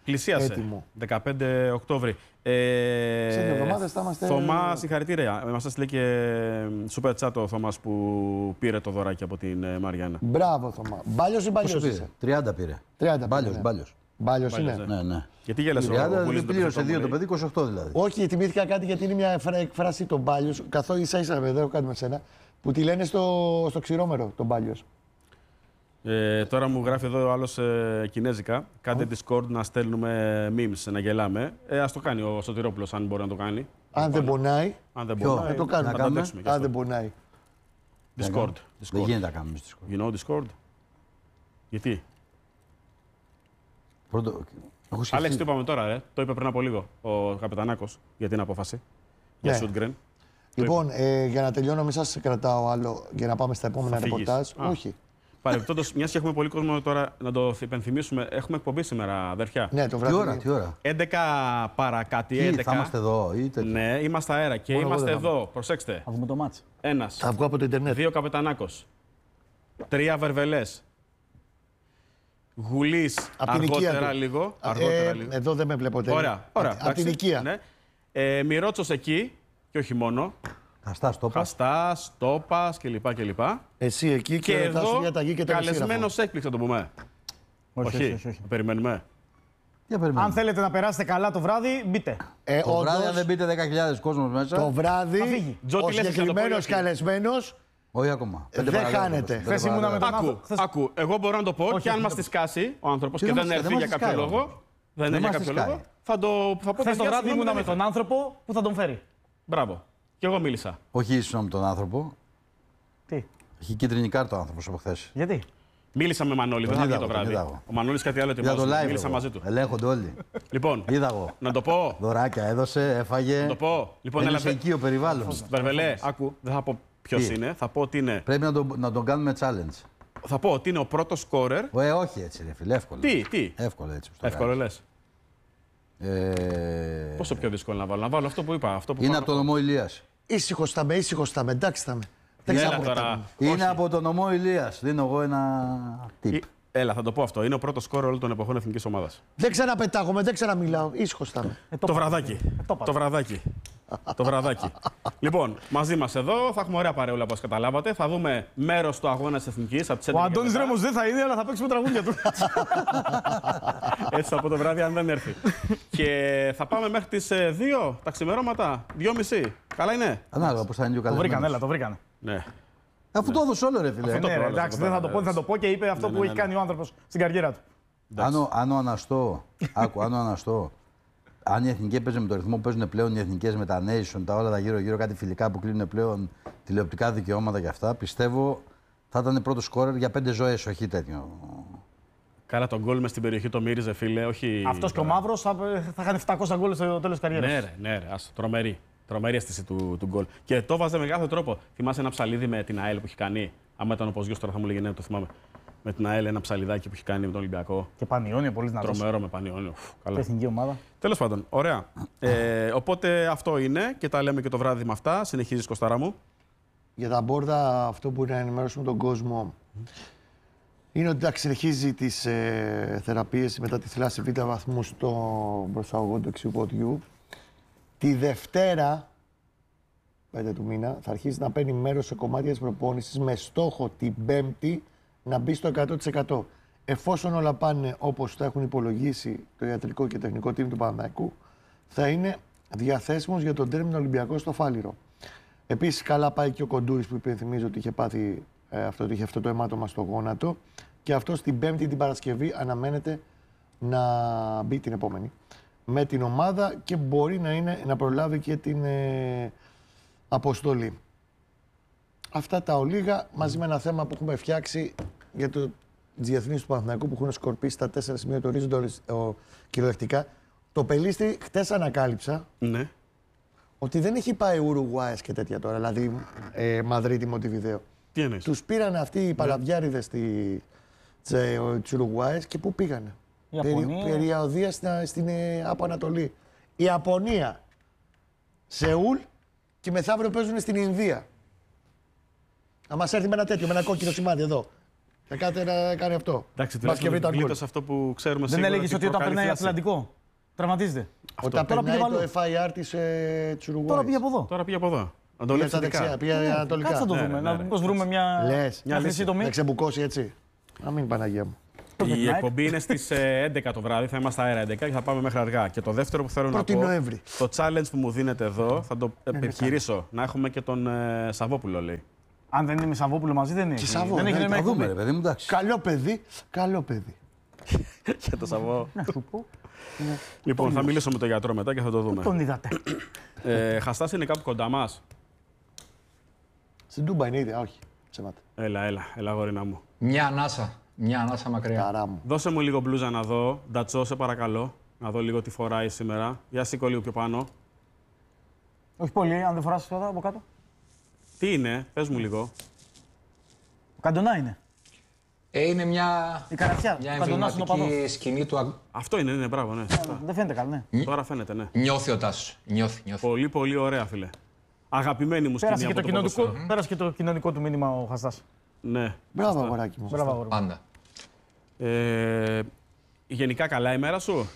Πλησίασε.
έτοιμο.
15 Οκτώβρη.
Σε 2 εβδομάδες θα είμαστε.
Θωμά, συγχαρητήρια. Μας λέει και super chat ο Θωμάς που πήρε το δωράκι από την Μαριάννα.
Μπράβο, Θωμά. Μπάλιος ή Μπαλιός είσαι?
30 πήρε.
30
Μπάλιος.
Μπάλιος είναι.
Ναι.
Γιατί γέλασε
30
ο Βούλης?
πλήρωσε 2 το παιδί, 28 δηλαδή.
Όχι, θυμήθηκα κάτι γιατί είναι μια εκφράση τον Μπάλιος. Καθόλου ίσα-ίσα, δεν έχω κάτι με σένα. Που τη λένε στο ξηρόμερο τον Μπάλιος.
Τώρα μου γράφει εδώ ο άλλος κινέζικα. Κάντε Discord να στέλνουμε memes, να γελάμε. Ας το κάνει ο Σωτηρόπουλος, αν μπορεί να το κάνει.
Αν δεν πονάει,
Αν δεν
Ποιο?
μπορεί,
το κάνουμε.
να το αντέξουμε κι
αν
αυτό.
δεν πονάει.
Discord.
Δεν γίνεται να κάνουμε Discord.
You know Discord? Γιατί?
Πρώτο, έχω σκεφτεί.
Άλεξ, τι είπαμε τώρα, ρε. Το είπε πριν από λίγο ο Καπετανάκος για την απόφαση. Για
Ναι.
Σούτγκρεν.
Λοιπόν, για να τελειώνω, μην σας κρατάω άλλο για να πάμε στα επόμενα
Θα φύγεις.
ρεπορτάζ.
Α.
Όχι.
Παρεμπιπτόντως, μιας και έχουμε πολύ κόσμο τώρα, να το υπενθυμίσουμε, έχουμε εκπομπή σήμερα, αδερφιά.
Ναι, το
Τι
βράδυ.
ώρα, τι ώρα.
11 παρά κάτι,
Τι,
11.
θα είμαστε εδώ ή τέτοιο.
Ναι, είμαστε αέρα και
Μόνο εγώ
είμαστε
δεν θα
εδώ. Προσέξτε.
Θα δούμε το μάτς.
Ένας.
Θα βγω από το Ιντερνετ.
2 Καπετανάκος. 3 Βερβελές. Γουλής
Απ' την οικία
αργότερα
του.
λίγο. Αργότερα λίγο.
Εδώ δεν με βλέπω τέλεια.
Ωραία, ωραία.
Από
εντάξει,
την οικία.
Ναι. Μιρότσος εκεί και όχι μόνο.
Χαστά στο πα.
Χαστάς, Τόπας κλπ.
Εσύ εκεί
Και
και θα σου
εδώ
για ταγή και τα
καλεσμένος έκπληξη, να το πούμε.
Όχι.
Θα περιμένουμε.
Για περιμένουμε.
Αν θέλετε να περάσετε καλά το βράδυ, μπείτε.
Το βράδυ, αν δεν μπείτε 10.000 κόσμος μέσα,
Το
Θα
βράδυ,
φύγει.
Τζο,
ο
τι λες, θα το πω
συγκεκριμένος
ή όχι?
καλεσμένος
όχι ακόμα.
δεν χάνεται.
Χθες ήμουνα με τον
Άκου,
άνθρωπο.
άκου. Εγώ μπορώ να το πω
Όχι,
και αν
όχι,
μας
δεν
τη σκάσει ο άνθρωπος
Τι
και
δεν
δεν
μας-
έρθει
δεν
για
μας
κάποιο
σκάει,
λόγο.
όμως.
Δεν είναι
Δεν
για
μας
κάποιο
τη σκάει.
λόγο. Θα πω
Χθες το
παιδιά,
βράδυ
συγγνώμη,
ήμουνα με
δεν
τον άνθρωπο που θα τον φέρει.
Μπράβο. Και εγώ μίλησα.
Όχι ήσουν με τον άνθρωπο.
Τι,
Έχει κίτρινη κάρτα ο άνθρωπος από χθες.
γιατί.
Μίλησα με Μανώλη,
Τον
δεν θα βγει
είδα
το
εγώ, τον
βράδυ.
είδα εγώ.
Ο Μανώλης κάτι άλλο
Είδα το
ετοιμάζει.
live.
Μίλησα
εγώ.
μαζί του.
Ελέγχονται όλοι.
Λοιπόν,
Είδα εγώ.
να το πω.
Δωράκια έδωσε, έφαγε.
Να το πω. Λοιπόν, έλα,
Έλειψε εκεί ο περιβάλλον.
Βερβελέ, άκου, δεν θα πω ποιος
Τι?
είναι. Θα πω ότι είναι.
Πρέπει να τον κάνουμε challenge.
Θα πω ότι είναι ο πρώτος σκόρερ.
Όχι έτσι, ρε φίλε, εύκολο.
Τι.
Εύκολο έτσι. που το
Εύκολο λες.
κάνεις.
Πόσο πιο δύσκολο να βάλω. Να βάλω αυτό που είπα. Αυτό που
Είναι
πάω
από
να
τον νομό Ηλίας.
ήσυχος θα με, εντάξει θα με. Δεν
πω. Έλα
ξέρω
τώρα.
Είναι
Όχι.
από τον νομό Ηλίας. Δίνω εγώ ένα tip.
Έλα, θα το πω αυτό. Είναι ο πρώτος σκόρερ όλων των εποχών εθνικής ομάδας.
Δεν ξαναπετάγομαι, δεν ξαναμιλάω. Ήσυχος θα με.
Το βραδάκι. Το βραδάκι. Το βραδάκι. Λοιπόν, μαζί μας εδώ θα έχουμε ωραία παρεούλα όπως καταλάβατε. Θα δούμε μέρος του αγώνα της Εθνικής από τις 11
Ο
και
Αντώνης
μετά.
Ρέμος δεν θα είναι, αλλά θα παίξουμε τραγούδια του.
Έτσι από το βράδυ, αν δεν έρθει. Και θα πάμε μέχρι τις 2 τα ξημερώματα, 2.30. Καλά είναι.
Ανάλογα πώς θα είναι και ο
Το βρήκανε,
καλεσμένος.
έλα, το βρήκανε.
Ναι.
Αφού το έδωσε όλο, ρε φίλε.
Ναι, ρε, εντάξει, δεν θα το πω, δεν θα το πω και είπε αυτό που έχει κάνει ο άνθρωπος στην καριέρα του.
Αν ο Αναστό, άκου, αν ο Αναστό, αν η εθνική έπαιζε με το ρυθμό που παίζουν πλέον οι εθνικές με τα Nation, τα όλα τα γύρω-γύρω, κάτι φιλικά που κλείνουν πλέον τηλεοπτικά δικαιώματα και αυτά, πιστεύω θα ήταν πρώτο σκόρερ για 5 ζωές, όχι τέτοιο.
Καλά, τον γκολ μες στην περιοχή το μύριζε, φίλε. Όχι...
Αυτός και ο Μαύρος θα είχαν 700 γκολ στο τέλος της καριέρας.
Ναι, ρε. Ας, τρομερή. Τρομερή αίσθηση του γκολ. Και το βάζε με κάθε τρόπο. Θυμάσαι ένα ψαλίδι με την ΑΕΛ που έχει κάνει. Άμα ήταν ο Ποζιός τώρα θα μου λέγε ναι, το θυμάμαι. Με την ΑΕΛ ένα ψαλιδάκι που έχει κάνει με τον Ολυμπιακό.
Και Πανιόνιο, πολύ δυνατός.
Τρομερό με Πανιόνιο. Καλά.
Εθνική ομάδα.
Τέλος πάντων, ωραία. Οπότε αυτό είναι και τα λέμε και το βράδυ με αυτά. Συνεχίζεις, Κωστάρα μου.
Για τα μπόρδα, αυτό που είναι να ενημερώσουμε τον κόσμο είναι ότι εντάξει, συνεχίζει τις θεραπείες μετά τη θλάση β' βαθμού στο προσαγωγό του δεξιού ποδιού. Τη Δευτέρα, 5 του μήνα, θα αρχίσει να παίρνει μέρος σε κομμάτια της προπόνησης με στόχο την Πέμπτη να μπει στο 100%. Εφόσον όλα πάνε όπως τα έχουν υπολογίσει το ιατρικό και τεχνικό team του Παναθηναϊκού, θα είναι διαθέσιμος για τον τέρμινο Ολυμπιακό στο Φάληρο. Επίσης, καλά πάει και ο Κοντούρης που υπενθυμίζω ότι είχε πάθει είχε αυτό το αιμάτωμα στο γόνατο. Και αυτό την Πέμπτη την Παρασκευή αναμένεται να μπει την επόμενη με την ομάδα και μπορεί να προλάβει και την αποστολή. Αυτά τα ολίγα μαζί με ένα θέμα που έχουμε φτιάξει για το διεθνείς του Παναθηναϊκού που έχουν σκορπίσει τα 4 σημεία του ορίζοντα κυριολεκτικά. Το Πελίστρι χτες ανακάλυψα
Ναι.
ότι δεν έχει πάει Ουρουγουάες και τέτοια τώρα, δηλαδή Μαδρίτη, Μοντιβιδέο.
Τι εννοείς.
Τους πήραν αυτοί οι παλαβιάριδες της Ουρουγουάες και πού πήγανε.
Ιαπωνία.
Περιοδεία στην από Ανατολή. Η Ιαπωνία, Σεούλ και μεθαύριο παίζουν στην Ινδία. Να μας έρθει με ένα τέτοιο, με ένα κόκκινο σημάδι εδώ. Και κάτι να κάνει αυτό.
Εντάξει,
Παρασκευή ήταν γκολ.
σε αυτό που ξέρουμε
Δεν
σίγουρα.
έλεγε ότι όταν περνάει Ατλαντικό τραυματίζεται.
Όταν
Τώρα
περνάει
πήγε
το FIR της Ουρουγουάης.
Τώρα πήγε από εδώ.
Τώρα πήγε από εδώ.
Πήγε στα δεξιά, πήγε ανατολικά.
Κάτσε να το δούμε. Να μήπως βρούμε μια χρυσή τομή.
Να ξεμπουκώσει έτσι. Να μην Παναγία μου.
Η εκπομπή είναι στις 11 το βράδυ, θα είμαστε αέρα 11 και θα πάμε μέχρι αργά. Και το δεύτερο που θέλω να πω,
Νοέμβρη.
το challenge που μου δίνετε εδώ, θα το επιχειρήσω. Να έχουμε και τον Σαββόπουλο, λέει.
Αν δεν είναι με Σαββόπουλο μαζί, δεν είναι. Δεν έχει νόημα.
Θα δούμε, ρε παιδί μου, εντάξει.
Καλό παιδί, καλό παιδί.
Και το Σαββό.
Να σου πω.
Λοιπόν, θα μιλήσω με τον γιατρό μετά και θα το δούμε.
Τον είδατε.
Χαστάς είναι κάπου κοντά μας.
Στην Τούμπα είναι ήδη, όχι. Ψέματα.
Έλα, γόρινα μου.
Μια ανάσα μακριά.
Καρά μου.
Δώσε μου λίγο μπλούζα να δω. Ντατσό, σε παρακαλώ. Να δω λίγο τι φοράει σήμερα. Για σήκω λίγο πιο πάνω.
Όχι πολύ, αν δεν φοράς εδώ από κάτω.
Τι είναι, πες μου λίγο.
Ο Καντονά είναι.
Είναι
Η καρατιά.
μια
Ο Καντονάς είναι ο παδός.
εμβληματική σκηνή του.
Αυτό είναι, μπράβο, ναι.
Δεν φαίνεται καλά, ναι.
Τώρα φαίνεται, ναι.
Νιώθει ο Τάσος. Νιώθει.
Πολύ, πολύ ωραία, φίλε. Αγαπημένη μου σκηνή
Πέρασε
από
και,
το ποδόσφαιρο.
πέρασε και το κοινωνικό του μήνυμα ο Χαστάς.
Ναι.
Μπράβο, αγοράκι μου.
Μπράβο, αγόρι μου.
Πάντα.
Γενικά καλά η μέρα σου.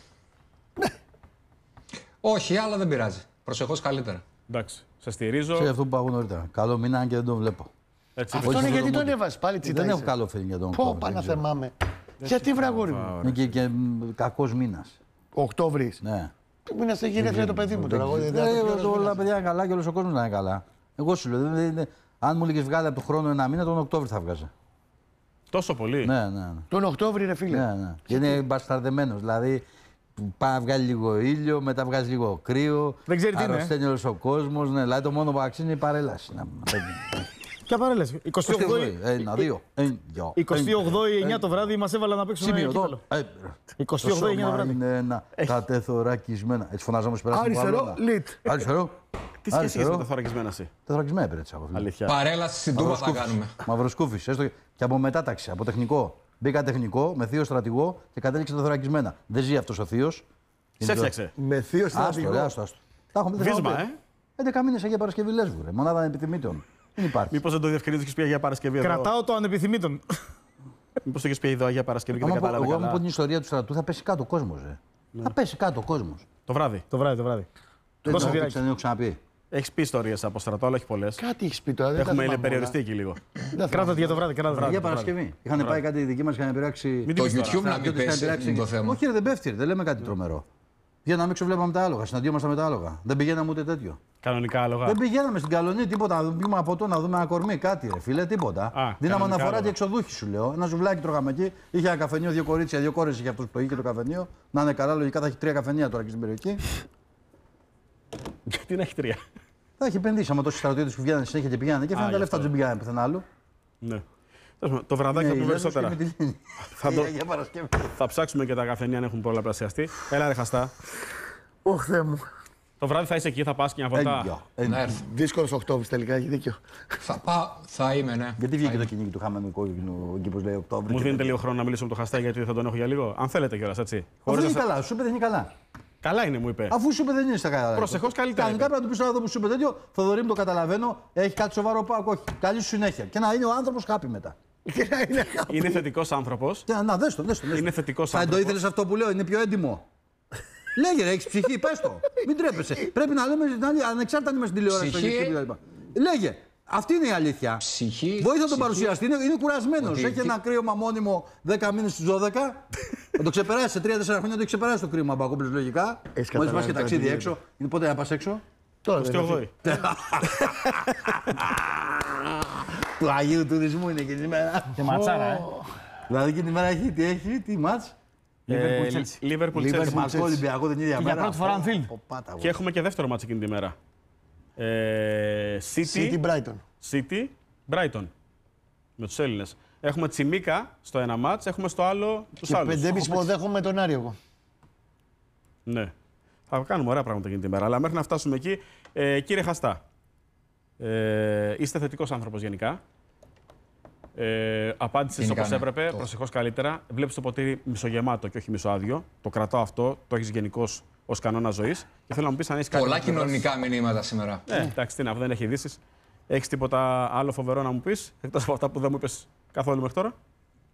Όχι, αλλά δεν πειράζει. Προσεχώς καλύτερα.
Εντάξει, σε στηρίζω.
Ξέρει αυτό που πάγω νωρίτερα. Καλό μήνα, αν και δεν τον βλέπω.
Έτσι,
Αυτό είναι
Όχι,
γιατί
αυτό
τον
το
έβαζε πάλι τσίτα.
Δεν έχω
είσαι.
καλό feeling για τον
Πω,
Οκτώβρη.
πάνε να
δεν ξέρω.
θεμάμαι. Γιατί βραγόρι μου.
Είναι και κακός μήνας.
Οκτώβρη.
Ναι.
Του μήνα σε γενέθλια το παιδί μου τώρα. Εγώ δεν
Όλα παιδιά είναι καλά και όλος ο κόσμος να είναι καλά. Εγώ σου λέω, αν μου έλεγες βγάλε από το χρόνο ένα μήνα, τον Οκτώβρη θα βγάζα.
τόσο πολύ.
Ναι.
Τον Οκτώβρη, ρε φίλε.
Ναι. Και είναι μπασταρδεμένος. Δηλαδή πάει να βγάλει λίγο ήλιο, μετά βγάζει λίγο κρύο.
Δεν ξέρει τι είναι.
Αρρωσταίνει όλος ο κόσμος. Ναι, δηλαδή το μόνο που αξίζει είναι η παρέλαση.
Ποια παρέλαση. 28
Ένα, δύο.
28η 9 το βράδυ μας έβαλαν να παίξουμε ένα
Σημείο
κύπελο.
εδώ.
28η 9 το βράδυ.
Είναι ένα κατεθωρακισμένα. Έτσι φωνάζαμε στο περάσμα.
Αριστερό, λιτ.
Αριστερό.
Τι σχέση έχει με τα θωρακισμένα εσύ.
Τεθωρακισμένα έπαιρνε από
Αλήθεια.
Παρέλαση στην Τούμπα θα κάνουμε.
Μαυροσκούφι. Έστω και από μετάταξη, από τεχνικό. Μπήκα τεχνικό με θείο στρατηγό και κατέληξε τεθωρακισμένα. Δεν ζει αυτό ο θείο.
Σε έφτιαξε.
Με θείο στρατηγό.
Άστο. Τα έχουμε
Βίσμα,
11 μήνες Αγία Παρασκευή Λέσβου. Μονάδα ανεπιθυμήτων. Δεν υπάρχει.
Μήπως δεν το διευκρινίζει και πει Αγία Παρασκευή εδώ.
Κρατάω το ανεπιθυμήτων.
Μήπως το έχει πει εδώ Αγία Παρασκευή και δεν κατάλαβε.
Εγώ μου πω
καλά.
την ιστορία του στρατού, θα πέσει κάτω ο κόσμο. Θα πέσει κάτω ο κόσμο.
Το βράδυ.
Το βράδυ.
Δεν έχω ξαναπεί.
Έχει πει ιστορίες από στρατό, αλλά όχι πολλές.
Κάτι έχει πει τώρα.
Έχουμε περιοριστεί εκεί λίγο.
Κράτα για το βράδυ.
Αγία Παρασκευή. Είχαν πάει κάτι δικοί μα και είχαν πειράξει.
Μην
Το
την πεις τώρα.
YouTube να μην πέσει το θέμα.
Όχι, δεν πέφτει, δεν λέμε κάτι τρομερό. Βγαίναμε έξω, βλέπαμε τα άλογα, συναντιόμασταν με τα άλογα. Δεν πηγαίναμε ούτε τέτοιο.
Κανονικά άλογα.
Δεν πηγαίναμε στην Καλονή, τίποτα. Να δούμε από το να δούμε ένα κορμί, κάτι, ρε φίλε, τίποτα. Δίναμε
κανονικά
αναφορά
άλογα.
και εξοδούχη, σου λέω. Ένα ζουβλάκι τρώγαμε εκεί. Είχε ένα καφενείο, δύο κορίτσια, δύο κόρες είχε αυτό που είχε το καφενείο. Να είναι καλά, λογικά θα έχει 3 καφενεία τώρα και στην περιοχή.
Γιατί να έχει 3.
Θα έχει επενδύσει. Άμα τόσοι στρατιώτες που βγαίνανε συνέχεια και πηγαίνανε και έφεραν τα λεφτά του, δεν πηγαίνανε πουθενά άλλο.
Ναι. Το βραδάκι θα πούμε περισσότερα. Θα ψάξουμε και τα καφενεία αν έχουν πολλαπλασιαστεί. Έλα, ρε Χαστά.
Ωχ, Θεέ μου.
Το βράδυ θα είσαι εκεί, θα πας και μια βολτά.
Να έρθω.
Δύσκολο Οκτώβρη τελικά, έχει δίκιο.
Θα είμαι, ναι.
Γιατί βγήκε το κυνήγι του χαμένου κόκκινου εκεί, όπως λέει Οκτώβρη.
Μου δίνετε λίγο χρόνο να μιλήσω με τον Χαστά γιατί θα τον έχω για λίγο. Αν θέλετε κιόλας, έτσι.
Αφού
Χωρίς
είναι
να σα-
καλά, σου είπε δεν είναι καλά.
Καλά είναι, μου είπε.
Αφού σου είπε δεν είναι στα καλά.
Προσεχώς καλύτερα
Κανονικά
είπε.
πρέπει να του πει εδώ που σου είπε τέτοιο. Θοδωρή μου το καταλαβαίνω, έχει κάτι σοβαρό πάω. Όχι. Καλή σου συνέχεια. Και να είναι ο άνθρωπο χάπι μετά.
Είναι θετικός άνθρωπος.
Και να δες το.
Είναι θετικός
Θα το
άνθρωπος.
ήθελε αυτό που λέω, είναι πιο έντιμο. Λέγε, έχει ψυχή, πε το. Μην τρέπεσαι. Πρέπει να λέμε την άλλη, ανεξάρτητα αν είμαι στην τηλεόραση. στο
Ψυχή.
YouTube κτλ. Λέγε. Αυτή είναι η αλήθεια.
Ψυχή.
Βοήθα τον
ψυχή.
παρουσιαστή, είναι κουρασμένο.
Ότι-
Έχει ένα κρύωμα μόνιμο 10 μήνες στους 12. Θα το ξεπεράσει σε 3-4 χρόνια, το έχει ξεπεράσει το κρύωμα Μπακόπουλο λογικά. Μόλις
καταλάβει
πας και
τώρα
ταξίδι
τι
έξω. Είναι πότε να πας έξω.
Τώρα
Στο
δεν είναι.
8η.
Του Αγίου Τουρισμού είναι εκείνη τη μέρα.
Και ματσάρα,
Δηλαδή εκείνη τη μέρα έχει τι μάτς.
Liverpool
Liverpool.
Chelsea.
Μασκό Ολυμπιακό την ίδια
Και
μέρα.
για πρώτη φορά Anfield.
Και έχουμε και δεύτερο μάτς εκείνη τη μέρα.
City Brighton.
City, Brighton. Με τους Έλληνες. Έχουμε Τσιμίκα στο ένα μάτς, έχουμε στο άλλο τους
Και
άλλους.
5,5 υποδέχομαι τον Άρη εγώ.
Ναι. Θα κάνουμε ωραία πράγματα εκείνη τη μέρα. Αλλά μέχρι να φτάσουμε εκεί, κύριε Χαστά, είστε θετικός άνθρωπος γενικά. Απάντησες
Γενικά,
όπως
ναι.
έπρεπε, προσεχώς καλύτερα. Βλέπεις το ποτήρι μισογεμάτο και όχι μισοάδιο. Το κρατάω αυτό, το έχεις γενικώς ως κανόνα ζωής. Και θέλω να μου πεις αν έχεις κάτι.
Πολλά
να πληρώσεις.
κοινωνικά μηνύματα σήμερα.
Εντάξει, τι να πω, δεν έχει ειδήσεις. Έχεις τίποτα άλλο φοβερό να μου πεις, εκτός από αυτά που δεν μου είπες καθόλου μέχρι τώρα.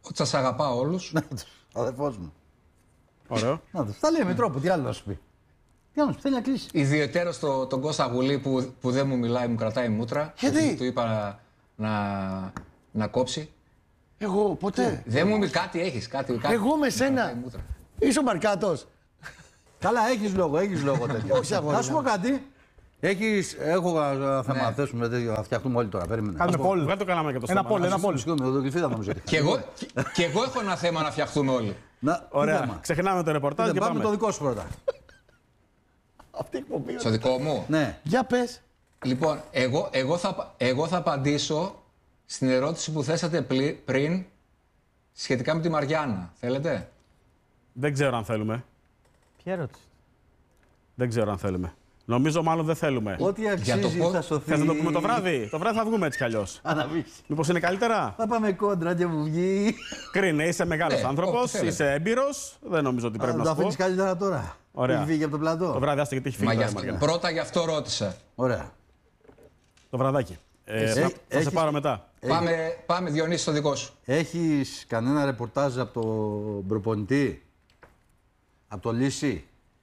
ότι σας αγαπάω όλους.
Αδερφός μου.
Ωραίο.
Τα λέει με τρόπο, τι άλλο να σου πει. Τι άλλο να σου πει, θέλει να κλείσει.
Ιδιαιτέρως τον Κώστα Γουλή που δεν μου μιλάει, μου κρατάει μούτρα.
Γιατί?
Του είπα να κόψει.
Εγώ ποτέ.
Δεν μου μιλάει, κάτι έχεις, κάτι.
Εγώ με
μου
σένα.
κρατάει μούτρα.
Είσαι ο Μαρκάτος.
Καλά, έχεις λόγο τέτοιο.
Όχι, αγόρι
Να σου πω
μου.
κάτι. Έχω θέμα να θέσουμε τέτοιο, θα φτιαχτούμε όλοι τώρα. Περίμενε.
Κάνουμε πόλ.
Δεν το κάναμε και το
Ένα
στόμα.
πόλ, ένα πόλ.
Συγγνώμη, εδώ γλυφίδα νομίζω ότι.
Και εγώ έχω ένα θέμα να φτιαχτούμε όλοι.
Ωραία. Ξεχνάμε το ρεπορτάζ και
Πάμε
πάμε.
το δικό σου πρώτα.
Αυτή η εκπομπή.
Στο δικό μου.
Ναι.
Για πες.
Λοιπόν, εγώ θα απαντήσω στην ερώτηση που θέσατε πριν σχετικά με τη Μαριάννα. Θέλετε?
Δεν ξέρω αν θέλουμε.
Ποια ερώτηση?
Δεν ξέρω αν θέλουμε. Νομίζω μάλλον δεν θέλουμε.
Ό,τι αξίζει
πώς-
θα σωθεί.
Θες να το πούμε το βράδυ? Το βράδυ θα βγούμε έτσι κι αλλιώς.
Αναβείς.
Μήπως είναι καλύτερα?
Θα πάμε κόντρα και μου βγει.
Κρίνε, είσαι μεγάλος
Ναι,
άνθρωπος,
ό,τι θέλετε.
είσαι έμπειρος. Δεν νομίζω ότι πρέπει
Θα
να
το
σου πω.
αφήνεις καλύτερα τώρα.
Ωραία.
Έχει φύγει από το πλατό.
Το βράδυ, άστε γιατί έχει
Μα
φύγει.
γι'
τώρα η
αυτό,
Μαριάννα.
πρώτα γι' αυτό ρώτησα.
Ωραία.
Το βραδάκι. Θα σε
έχεις-
πάρω μετά.
Πάμε Διονύση στο δικό σου.
Έχεις κανένα ρεπορτάζ από τον προπονητή, από το Λύση?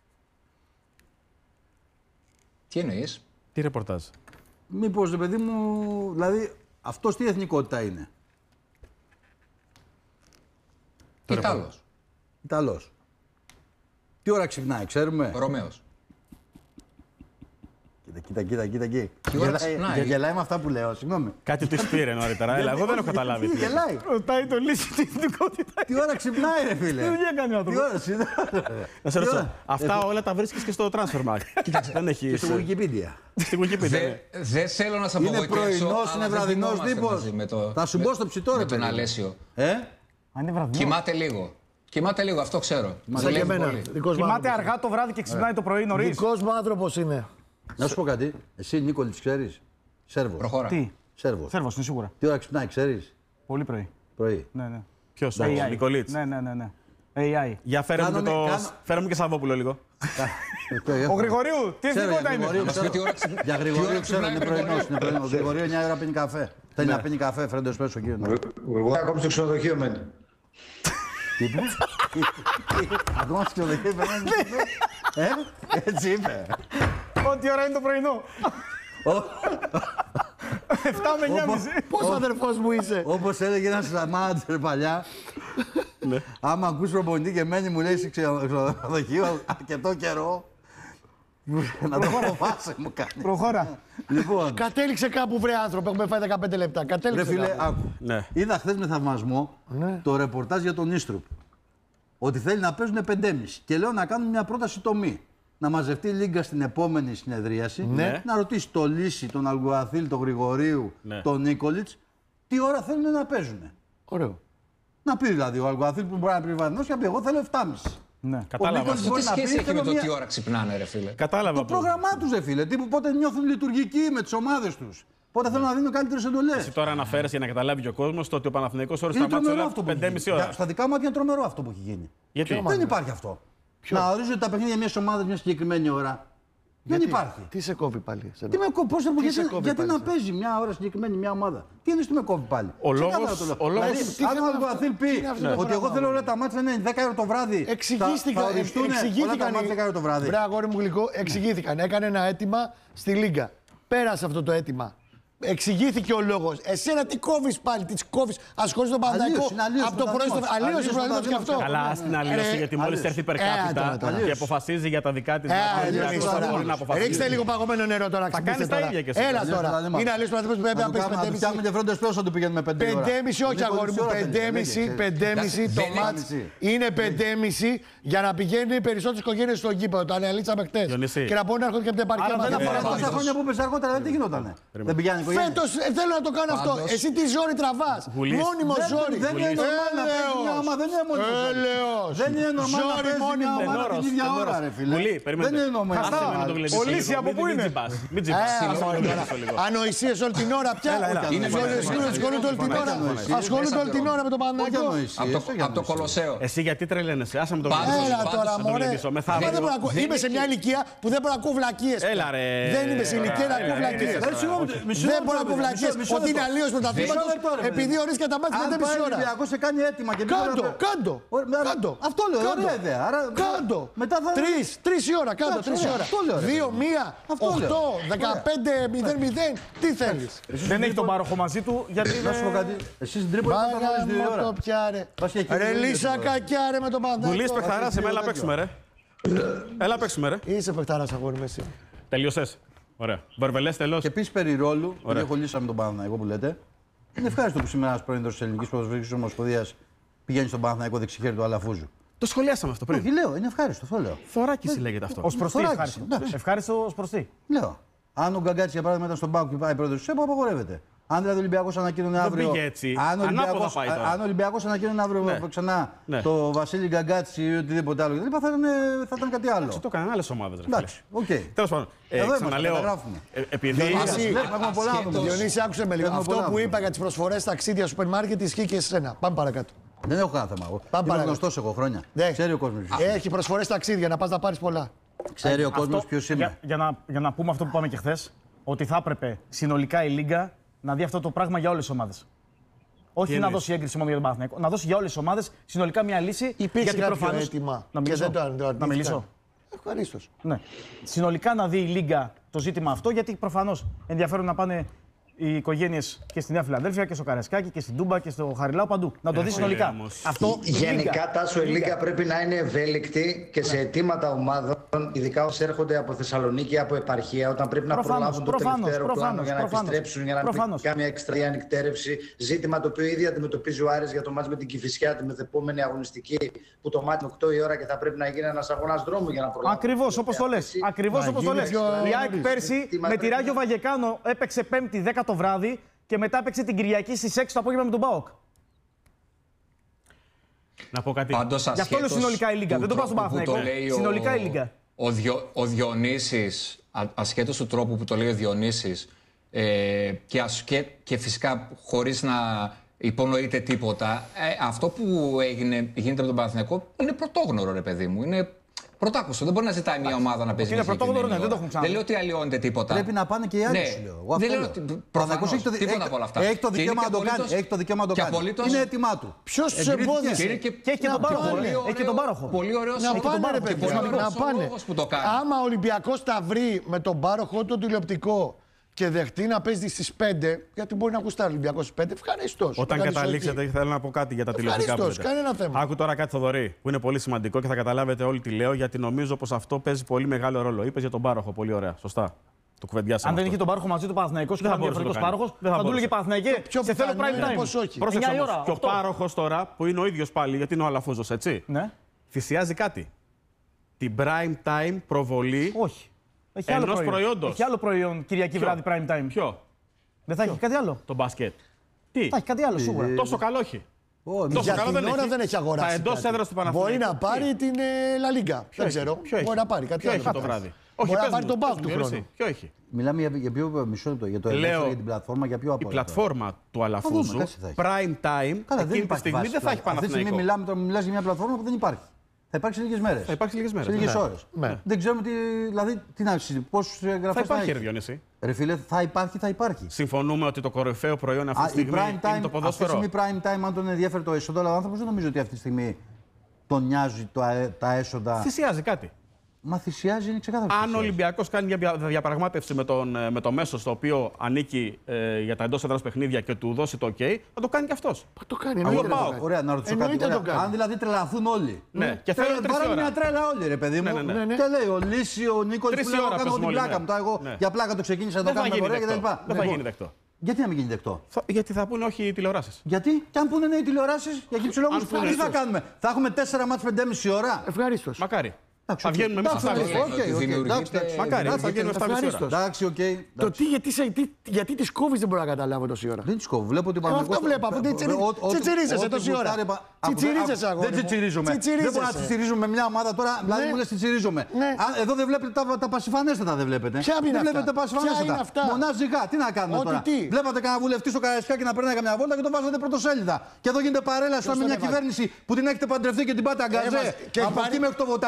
Τι εννοείς?
Τι ρεπορτάζ?
Μήπως, ρε παιδί μου, δηλαδή, αυτός τι εθνικότητα είναι?
Ιτάλος.
Ιταλός. Τι ώρα ξυπνάει, ξέρουμε?
Ρωμαίος.
Κοίτα εκεί.
Τι ώρα
Γελάει-
ξυπνάει?
Γελάει με αυτά που λέω, συγγνώμη.
Κάτι τη πήρε νωρίτερα. Έλα, εγώ δεν έχω καταλάβει. τι.
Γελάει.
Ρωτάει το Λύση τι εθνικότητα.
Τι ώρα ξυπνάει, ρε φίλε.
Τι δουλειά κάνει ο
Τι
άνθρωπος.
ώρα ξυπνάει.
Να σε ρωτήσω, αυτά όλα τα βρίσκεις και στο Transfermarkt. Δεν
Και
έχεις.
στο Wikipedia.
Στην Wikipedia. ναι.
Δεν θέλω να σε
Είναι
απογοητεύσω.
πρωινός,
αλλά
είναι
δεν
βραδινός
κοιμόμαστε
τύπος.
μαζί με το-
Θα σου
με-
μπω στο ψητό, ρε
με τον
παιδί.
Αλέσιο.
Αν είναι βραδινό.
Κοιμάται λίγο, αυτό ξέρω.
Σαν και
Δουλεύει
εμένα.
πολύ.
Δικός μου
Κοιμάται
άνθρωπος.
αργά το βράδυ και ξυπνάει το πρωί νωρίς.
Δικός μου άνθρωπος είναι.
Να σου πω κάτι. Εσύ Νίκολιτς ξέρεις? Σέρβος.
Προχώρα.
Τι,
Σέρβος.
Σέρβος είναι σίγουρα.
Τι ώρα ξυπνάει, ξέρεις?
Πολύ πρωί.
Πρωί.
Ναι, ναι.
Ποιος,
AI.
ο Νικολίτς.
Ναι. AI.
Για φέρε μου,
Κάνουμε-
φέρε μου και Σαββόπουλο λίγο.
Ο Γρηγορίου, τι εθνικότητα είναι.
Να μας πει τι ώρα ξυπνάει.
Για
Τι ώρα
Γρηγορίου ξέρω,
ξυπνάει
είναι
ο
πρωινός.
Γρηγορίου.
Ο Γρηγορίου 9 ώρα πίνει καφέ. Θέλει να πίνει καφέ, φρέντο εσπρέσο κύριο.
Εγώ ακόμη στο ξενοδοχείο μένει.
Τι είπε? Ακόμα στο ξενοδοχείο είπε. Έτσι είπε.
Ό,τι ώρα είναι το πρωινό. 7 με 9.30.
Πώς αδερφός μου είσαι.
Όπως έλεγε ένας μάνατζερ παλιά, άμα ακούς προπονητή και μένει μου λέει σε ξενοδοχείο αρκετό καιρό, να το φοβάσαι μου κάνει.
Προχώρα.
Λοιπόν,
Κατέληξε κάπου βρε άνθρωπο. Έχουμε φάει 15 λεπτά.
ρε
Κατέληξε
φίλε,
κάπου.
άκου.
Ναι.
Είδα χθες με θαυμασμό το ρεπορτάζ για τον Ίστρουπ. Ότι θέλει να παίζουν 5,5. Και λέω να κάνουν μια πρόταση τομή. Να μαζευτεί η Λίγκα στην επόμενη συνεδρίαση.
Ναι.
Να ρωτήσει το Λύση, τον Αλγκουαθίλ, τον Γρηγορίου,
Ναι.
τον Νίκολιτς, τι ώρα θέλουν να παίζουν.
Ωραίο.
Να πει δηλαδή ο Αλγκουαθίλ που μπορεί να πει βαθμός και να πει: εγώ θέλω 7,5.
Ναι.
Κατάλαβα.
Νίκολης
Αυτό
μπορεί
τι
να πει,
σχέση έχει
θέλω
με το
μια-
τι ώρα ξυπνάνε, ρε φίλε.
Κατάλαβα.
Το
που-
πρόγραμμά του, ρε φίλε. Τι, πότε νιώθουν λειτουργικοί με τις ομάδες τους. Πότε θέλουν να δίνουν καλύτερες εντολές.
Εσύ τώρα αναφέρεσαι για να καταλάβει και ο κόσμος το ότι ο Παναθηναϊκός όρισε
Είναι
τα μάτια
τρομερό
όλα
αυτό που έχει
5,5
γίνει.
ώρα.
Στα δικά μου μάτια είναι τρομερό αυτό που έχει γίνει.
Γιατί?
Δεν υπάρχει αυτό. Να ορίζονται τα παιχνίδια μιας ομάδας μια συγκεκριμένη ώρα. Δεν υπάρχει.
Τι σε κόβει πάλι.
Τι με κόβει,
σε κόβει
γιατί
πάλι
να
εσένα?
παίζει μια ώρα συγκεκριμένη μια ομάδα. Τι εννοείς τι με κόβει πάλι.
Ο
Ξεκάθαρα
λόγος-
το λέω.
ο λόγος-
Δηλαδή,
Τι
αν
θέμα
ο
είναι
Αλγκουαθίλ
αυτό?
πει
Τι είναι αυτό το
ότι εγώ
πράγμα?
θέλω όλα τα μάτια να είναι 10 ώρα το βράδυ. Θα οριστούν όλα τα μάτια 10 ώρα το βράδυ.
Βρε αγόρι μου γλυκό, εξηγήθηκαν. Έκανε ένα αίτημα στη Λίγκα. Πέρασε αυτό το αίτημα. Εξηγήθηκε ο λόγος. Εσένα τι κόβεις πάλι, τι κόβεις. Ασχολείσαι τον Παναθηναϊκό
Αλλίως,
από το πρωί στο. Αλλίως
αλλίως,
και αυτό.
Καλά, στην αλλίωση, γιατί μόλις έρθει υπερκάπιτα
τώρα.
και αποφασίζει για τα δικά της.
Διονύση,
μπορεί να
τώρα.
αποφασίσει.
Ρίξτε λίγο παγωμένο νερό τώρα.
Θα
ξυπνήστε
κάνεις τα
τώρα.
ίδια κι εσύ.
Έλα
Αλλιώς
τώρα.
θα είμαστε.
Είναι αλλιώς που πρέπει να πεις
Να του
5,5.
φτιάχνουμε και φρόντο εσπρέσο να του πηγαίνουμε 5 ώρα.
5,5 όχι αγόρι μου, 5,5 το
Δεν είναι-
μάτς είναι 5,5 για να πηγαίνει περισσότερες οικογένειες στο γήπεδο. Το αναλύσαμε χτες.
Διονύση.
Και να μπορούν να έρχονται και από την επαρχία
Άρα δεν
μας.
αφορά το
Τόσα χρόνια που έπαιζε αργότερα δεν τι γινότανε. Δεν πηγαίνει η οικογένεια.
Φέτος θέλω να το κάνω αυτό.
Πάντως-
Εσύ τι ζόρι τραβάς.
Γουλής.
Μόνιμο ζόρι.
Δεν είναι normal να παίζει μια ομάδα, δεν είναι μόνιμο ζόρι.
Έλεος.
Δεν είναι normal να
Ζόρι
παίζει μια
μόνιμο.
ομάδα την
Τενόρος,
ίδια ώρα,
τενόρος.
ρε φίλε.
Γουλή, περιμένετε.
Δεν είναι normal.
Άσε με να το γλεντήσω
Ο
λίγο.
Λύση από
Μην-
πού
μην
είναι?
τζιμπάς, μην τζιμπάς.
Ανοησίες όλη την ώρα πια.
Είναι
Ασχολούνται όλη την ώρα.
ανοησίες.
Ασχολούνται όλη την ώρα με τον
Όχι
Παναθηναϊκό.
ανοησίες.
Από το Κολοσσέο.
Εσύ γιατί τρελαίνεσαι, άσε με το
Πάντως-
γλεντήσω.
Έλα τώρα,
Θα το
μωρέ.
γλεντήσω,
Εγώ
μεθαύριο.
δεν μπορώ να ακούω. Είμαι σε μια ηλικία που δεν μπορώ να ακούω βλακίες.
Έλα, ρε.
Δεν είμαι σε ηλικία να ακούω
Έλα,
βλακίες.
έλα,
Συγγνώμη, μισό
Δεν Δεν μπορεί να πω βλακίες ότι είναι αλλίωση πρωταθλήματος επειδή ορίστηκε τα μάτια 5,5 ώρα.
Αν πάει ο Ολυμπιακός σε κάνει έτοιμα και
Κάντο.
Αυτό λέω, ωραία ιδέα.
Κάντο.
Μετά θα...
3 η ώρα, κάντο, 3 η ώρα. 2, 1, 8, 15, 0, 0. Τι θέλεις.
Δεν έχει τον πάροχο μαζί του γιατί.
Να σου πω κάτι. Εσύ στην Τρίπολη θα βάλεις 2 ώρα.
Το πιάρε. Ρε Λίσα κακιά ρε με τον Παναθηναϊκό.
Γουλής παιχταράς, έλα παίξουμε ρε. Έλα παίξουμε ρε.
Είσαι παιχταράς αγόρι με εσύ.
Τελείωσες. Ωραία. Βαρβελές τελώς.
Και επίσης περί ρόλου, επειδή έχω λύσει με τον Παναθηναϊκό που λέτε, είναι ευχάριστο που σήμερα ένας πρόεδρος της Ελληνικής Ποδοσφαιρικής Ομοσπονδίας πηγαίνει στον Παναθηναϊκό δεξιχέρι του Αλαφούζου.
Το σχολιάσαμε αυτό πριν.
Όχι, λέω, είναι ευχάριστο, αυτό λέω.
Θωράκιση λέγεται αυτό.
Ως προς τι
Θωράκιση,
ευχάριστο.
εντάξει.
Ευχάριστο ως προς τι.
Λέω. Αν ο Γκαγκάτση για παράδειγμα ήταν στον Πάο και πάει πρόεδρος του ΣΕΠΟ, απαγορεύεται. Αν δηλαδή ο Ολυμπιακός ανακοίνωνε αύριο.
πήγε έτσι. Αν
ο Ολυμπιακός ανακοίνωνε αύριο ξανά το Βασίλη Γκαγκάτση ή οτιδήποτε άλλο, θα ήταν κάτι άλλο.
Το έκαναν άλλες ομάδες.
Εντάξει, οκ.
Τέλος πάντων. Ξαναλέω. Επειδή.
Διονύση, άκουσε με λίγο. Αυτό που είπα για τις προσφορές ταξίδια σούπερ μάρκετ ισχύει και σε σένα. Πάμε παρακάτω.
Δεν έχω κανένα θέμα. Είμαι γνωστός εγώ χρόνια. Ξέρει ο κόσμος.
Έχει προσφορές ταξίδια να πας να πάρεις πολλά.
Ξέρει ο κόσμος ποιος είμαι.
Για να πούμε αυτό που είπαμε και χθες, ότι θα έπρεπε συνολικά η Λίγκα να δει αυτό το πράγμα για όλες τις ομάδες. Όχι να δώσει έγκριση μόνο για τον Παναθηναϊκό, να δώσει για όλες τις ομάδες συνολικά μια λύση.
Υπήρξε κάποιο αίτημα.
Να μιλήσω.
Ευχαρίστως.
Ναι. Συνολικά να δει η Λίγκα το ζήτημα αυτό, γιατί προφανώς ενδιαφέρον να πάνε οι οικογένειες και στη Νέα Φιλαδέλφια και στο Καραϊσκάκι και στην Τούμπα και στο Χαριλάου παντού. Να το δει συνολικά. Αυτό
γενικά, Τάσο, η Λίγκα πρέπει να είναι ευέλικτη και σε αιτήματα ομάδων, ειδικά όσοι έρχονται από Θεσσαλονίκη, από επαρχία, όταν πρέπει να προλάβουν το τελευταίο αεροπλάνο για να επιστρέψουν, για να μην κάνει εξτραδία ανικτέρευση. Ζήτημα το οποίο ήδη αντιμετωπίζει ο Άρης για το μάτς με την Κηφισιά, τη μεθεπόμενη αγωνιστική, που το μάτι 8 η ώρα και θα πρέπει να γίνει ένας αγώνας δρόμου για να προλάβουν.
Ακριβώς όπως το λες. Ακριβώς όπως το λες. Η ΑΕΚ πέρσι με τη Ράγιο Βαγεκάνο έπαιξε 5η 10 το βράδυ και μετά έπαιξε την Κυριακή στις 6 το απόγευμα με τον ΠΑΟΚ.
Να πω κάτι.
Γι' αυτό λέω συνολικά η Λίγκα. Δεν το πάω στον Παναθηναϊκό. Συνολικά η Λίγκα.
Ο Διονύσης, ασχέτως του τρόπου που το λέει ο Διονύσης, και φυσικά χωρίς να υπονοείται τίποτα, αυτό που γίνεται με τον Παναθηναϊκό είναι πρωτόγνωρο, ρε παιδί μου. Είναι πρωτάκουστο. Δεν μπορεί να ζητάει μια ομάδα να παίζει.
Είναι πρωτόγνωρο, ναι, δεν το έχουν ξανά.
Δεν λέω ότι αλλοιώνεται τίποτα.
Πρέπει να πάνε και οι άλλοι, σου λέω.
Δεν λέω ότι προφανώς τίποτα από όλα αυτά.
Έχει το δικαίωμα να το κάνει. Έχει το δικαίωμα να το κάνει. Είναι έτοιμά του.
Ποιος τους εμπόδισε.
Και έχει και τον πάροχο. Έχει και τον πάροχο.
Πολύ ωραίος
να πάνε, ρε παιδιά, να πάνε. Άμα ο Ολυμπιακός τα βρει με τον πάροχο το τηλεοπτικό και δεχτεί να παίζει στις 5, γιατί μπορεί να ακουστάρει ο Ολυμπιακός στις 5, ευχαριστώς.
Όταν καταλήξετε, θέλω να πω κάτι για τα τηλεοπτικά που
κανένα θέμα.
Άκου τώρα κάτι, Θοδωρή, που είναι πολύ σημαντικό και θα καταλάβετε όλοι τι λέω, γιατί νομίζω πως αυτό παίζει πολύ μεγάλο ρόλο. Είπες για τον πάροχο, πολύ ωραία. Σωστά. Το κουβεντιάσαμε.
Αν δεν είχε τον πάροχο μαζί του Παναθηναϊκός και ήταν διαφορετικός πάροχος, θα του έλεγε Παναθηναϊκέ. Σε θέλω prime time.
Πρόσεξε όμως. Και ο πάροχος τώρα, που είναι ο ίδιος πάλι, γιατί είναι ο Αλαφούζος, έτσι. Θυσιάζει κάτι. Την prime time προβολή.
Όχι. Ενός προϊόντος. Έχει άλλο προϊόν Κυριακή βράδυ prime time.
Ποιο?
Δεν θα έχει κάτι άλλο.
Το μπάσκετ. Τι?
Θα έχει κάτι άλλο σίγουρα.
Τόσο καλό όχι.
Για την ώρα δεν έχει αγοράσει.
Τα εντός έδρας του Παναθηναϊκού.
Μπορεί να πάρει την La Liga. Δεν ξέρω. Μπορεί να πάρει κάτι άλλο.
Ποιο έχει το βράδυ?
Μπορεί να πάρει τον Πάοκ του χρόνου.
Ποιο έχει?
Μιλάμε για ποιο μισό λεπτό, για το ελεύθερο, για την πλατφόρμα, για ποιο απόλυτο.
Η πλατφόρμα του Αλαφούζου, prime time, εκείνη τη στιγμή δεν θα έχει Παναθηναϊκό.
Αυτή τη στιγμή μιλάς για μια πλατφόρμα που δεν υπάρχει. Θα υπάρξει λίγες μέρες.
Θα υπάρξει λίγες μέρες.
Σε λίγες ώρες. Δεν ξέρουμε τι να συζητήσουμε. Πόσους εγγραφές
θα υπάρχει, ρε Διονύση.
Ρε φίλε, θα υπάρχει.
Συμφωνούμε ότι το κορυφαίο προϊόν αυτή τη στιγμή είναι το ποδόσφαιρο.
Αυτή τη στιγμή prime time, αν τον ενδιαφέρει το έσοδο, αλλά ο άνθρωπος δεν νομίζω ότι αυτή τη στιγμή τον νοιάζει τα έσοδα.
Θυσιάζει κάτι.
Μα θυσιάζει, είναι ξεκάθαρο.
Αν ο Ολυμπιακός κάνει μια διαπραγμάτευση με το μέσο στο οποίο ανήκει για τα εντός έδρας παιχνίδια και του δώσει το OK, θα το κάνει και αυτός.
Το κάνει.
Ωραία, να ρωτήσω κάτι. Αν δηλαδή τρελαθούν όλοι.
Ναι, και θέλουν
μια τρέλα όλοι, ρε παιδί μου. Και λέει ο Λύση, ο Νίκολης που λέω, κάνω την πλάκα μου. Εγώ για πλάκα το ξεκίνησα να το κάνω με και τα λοιπά.
Δεν θα γίνει δεκτό.
Γιατί να μην γίνει δεκτό?
Γιατί θα πούνε όχι οι τηλεοράσεις.
Γιατί? Και αν πούνε ναι οι τηλεοράσεις, για κυψηλόγους, τι θα κάνουμε? Θα έχουμε 4 μάτς 5,5 ώρα.
Ευχαρίστως.
Μακάρι. Θα βγαίνουμε μέσα στα 7,5. Μακάρι, θα βγαίνουμε στα 7,5 ώρα.
Εντάξει, οκ.
Το γιατί τις κόβεις δεν μπορώ να καταλάβω τόση ώρα.
Δεν τις κόβω. Βλέπω ότι
αυτό βλέπω. Τσιτσιρίζεσαι τόση ώρα. Τσιτσιρίζεσαι αγόρι.
Δεν τσιτσιρίζομαι. Δεν μπορώ να τσιτσιρίζομαι μια ομάδα τώρα. Δηλαδή μου λες τσιτσιρίζομαι. Εδώ δεν βλέπετε τα πασιφανέστατα, δεν βλέπετε.
Ποια είναι αυτά?
Δεν βλέπετε τα πασιφανέστατα. Μονάζικα. Τι να κάνουμε τώρα? Βλέπατε κανένα βουλευτή στο Καραϊσκάκι να περνάει καμιά βόλτα και το βάζατε πρωτοσέλιδα. Και εδώ γίνεται παρέλαση με μια κυβέρνηση που την έχετε παντρευτεί και την πάτε αγκαζέ. Από εκεί μέχρι το Βοτανικό.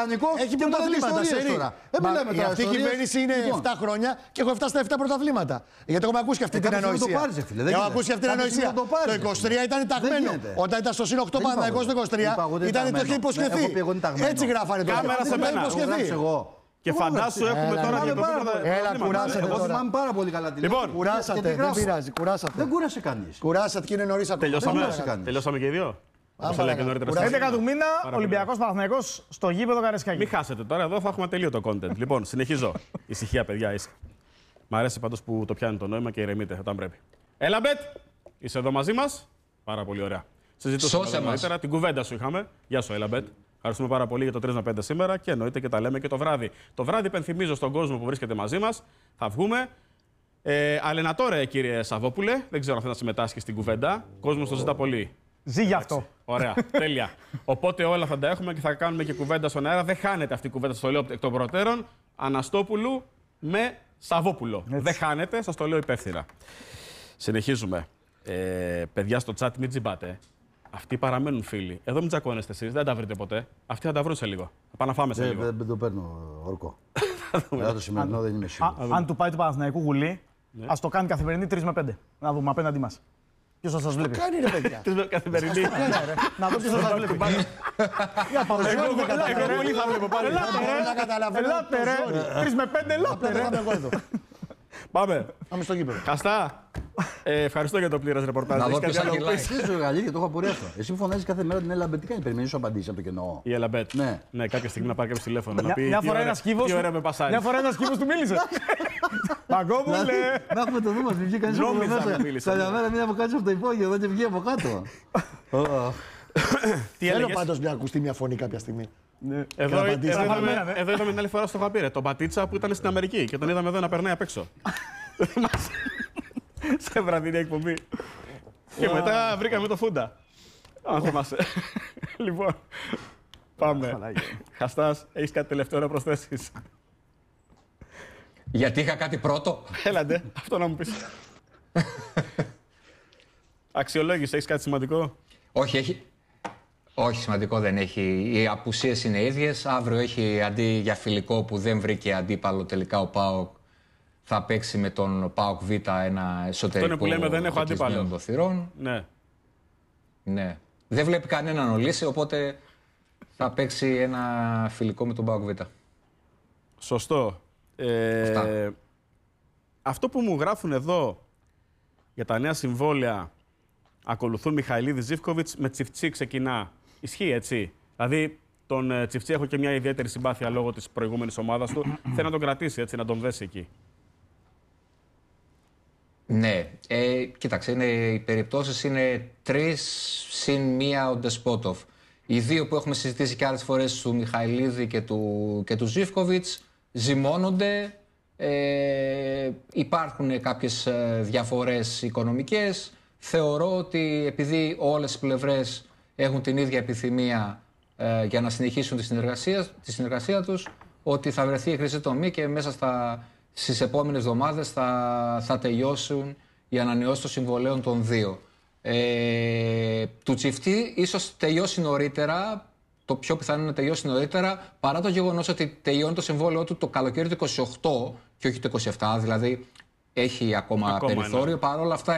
έχει πρωταθλήματα. Αυτή η κυβέρνηση είναι 7 χρόνια και έχω φτάσει στα 7 πρωταθλήματα. Γιατί έχουμε ακούσει και αυτή την ανοησία. Έχω ακούσει αυτή την ανοησία. Το 23 ήταν ταγμένο. Όταν ήταν στο +8 Παναθηναϊκός το 23, το είχε υποσχεθεί. Έτσι γράφανε το
κάμερα. Και φαντάσου έχουμε τώρα και το
Έλα, κουράσατε.
Εγώ θυμάμαι πάρα πολύ καλά την
Λοιπόν,
κουράσατε, δεν πειράζει. Κουράσατε.
Δεν κούρασε κανείς.
Κουράσατε και είναι νωρίς ακόμα.
Τελειώσαμε και οι δύο.
11 του μήνα, Ολυμπιακός Παναθηναϊκός στο γήπεδο Καρεσκάκη.
Μην χάσετε τώρα, εδώ θα έχουμε τελείωτο content. Λοιπόν, συνεχίζω. Ησυχία, παιδιά, ήσυχα. Μ' αρέσει πάντως που το πιάνει το νόημα και ηρεμείτε όταν πρέπει. Έλα, Μπετ, είσαι εδώ μαζί μας. Πάρα πολύ ωραία. Συζητούσαμε νωρίτερα, την κουβέντα σου είχαμε. Γεια σου, Έλα, Μπετ. Ευχαριστούμε πάρα πολύ για το 3 με 5 σήμερα και εννοείται και τα λέμε και το βράδυ. Το βράδυ υπενθυμίζω στον κόσμο που βρίσκεται μαζί μας. Θα βγούμε. Αλενατόρε, κύριε Σαββόπουλε. Δεν ξέρω αν θέλει να συμμετάσχει στην κουβέντα. Ο κόσμος το ζητά πολύ.
Ζει γι' αυτό.
Ωραία, τέλεια. Οπότε όλα θα τα έχουμε και θα κάνουμε και κουβέντα στον αέρα. Δεν χάνεται αυτή η κουβέντα, σας το λέω εκ των προτέρων. Αναστόπουλου με Σαββόπουλο. Έτσι. Δεν χάνεται, σας το λέω υπεύθυνα. Συνεχίζουμε. Παιδιά στο chat, μην τζιμπάτε. Αυτοί παραμένουν φίλοι. Εδώ μην τσακώνεστε εσείς, δεν τα βρείτε ποτέ. Αυτοί θα τα βρουν σε λίγο. Θα πάνε να φάμε σε λίγο.
Δεν το παίρνω, Ορκό. Για το σημερινό δεν είμαι σίγουρος.
Αν του πάει του Παναθηναϊκού γουλή, ας το κάνει καθημερινή 3 με 5. Να δούμε απέναντί μας. Ποιος θα σας βλέπει.
Κάνει ρε παιδιά.
Καθημερινή.
Να δω ποιος θα σας βλέπει. Για πάμε.
Εγώ πολύ θα βλέπω πάλι.
Ελάτε ρε. 3 με 5, ελάτε ρε.
Πάμε.
Πάμε στο γήπεδο.
Χαστά. Ευχαριστώ για το πλήρες ρεπορτάζ.
Να δω ποιος θα γελάει.
Εσύ σου Γαλλία, το έχω απορία αυτό. Εσύ φωνάζεις κάθε μέρα την Έλα Μπετ. Τι κάνει, περιμένεις σου απαντήσει από το κενό.
Η Έλα Μπετ. Ναι, κάποια στιγμή να πάρει κάποιο τηλέφωνο. Να πει
μια φορά ένας κύβος του μίλησε. Παγκόμουλε.
Να έχουμε το δούμε, βγήκε κανείς από μέσα. Καλιά μέρα μία που κάτσε από το υπόγειο εδώ και βγει από κάτω.
Θέλω πάντως να ακουστεί μια φωνή κάποια στιγμή.
Εδώ είδαμε την άλλη φορά στο Χαπίρε. Τον Πατίτσα που ήταν στην Αμερική και τον είδαμε εδώ να περνάει απ' έξω. Σε βραδινή εκπομπή. Και μετά βρήκαμε το Φούντα. Αν θυμάσαι. Λοιπόν, πάμε. Χαστάς, έχεις κάτι τελευταίο να προσθέσεις?
Γιατί είχα κάτι πρώτο.
Έλαντε, αυτό να μου πεις. Αξιολόγηση, έχεις κάτι σημαντικό?
Όχι, σημαντικό δεν έχει. Οι απουσίες είναι ίδιες. Αύριο έχει αντί για φιλικό που δεν βρήκε αντίπαλο τελικά ο ΠΑΟΚ. Θα παίξει με τον ΠΑΟΚ Β ένα εσωτερικό
που λέμε δεν έχω αντίπαλο
των θυρών. Ναι. Δεν βλέπει κανέναν ολύσει, οπότε θα παίξει ένα φιλικό με τον ΠΑΟΚ Β.
Σωστό. Αυτό που μου γράφουν εδώ για τα νέα συμβόλαια, ακολουθούν Μιχαηλίδη Ζίβκοβιτς, με Τσιφτσί ξεκινά. Ισχύει έτσι? Δηλαδή τον Τσιφτσί έχω και μια ιδιαίτερη συμπάθεια λόγω της προηγούμενης ομάδας του. Θέλει να τον κρατήσει έτσι, να τον δέσει εκεί.
Ναι, κοίταξε, οι περιπτώσεις είναι 3 συν 1 ο Ντεσπότοφ. Οι δύο που έχουμε συζητήσει και άλλες φορές του Μιχαηλίδη και του Ζίβκοβιτς ζυμώνονται. Υπάρχουν κάποιες διαφορές οικονομικές. Θεωρώ ότι επειδή όλες οι πλευρές έχουν την ίδια επιθυμία για να συνεχίσουν τη συνεργασία τους, ότι θα βρεθεί η χρυσή τομή και μέσα στις επόμενες εβδομάδες θα τελειώσουν οι ανανεώσεις των συμβολέων των δύο. Του Τσιφτή ίσως τελειώσει νωρίτερα, το πιο πιθανό είναι να τελειώσει νωρίτερα, παρά το γεγονός ότι τελειώνει το συμβόλαιό του το καλοκαίρι του 28 και όχι το 27, δηλαδή έχει ακόμα περιθώριο. Ναι. Παρ' όλα αυτά,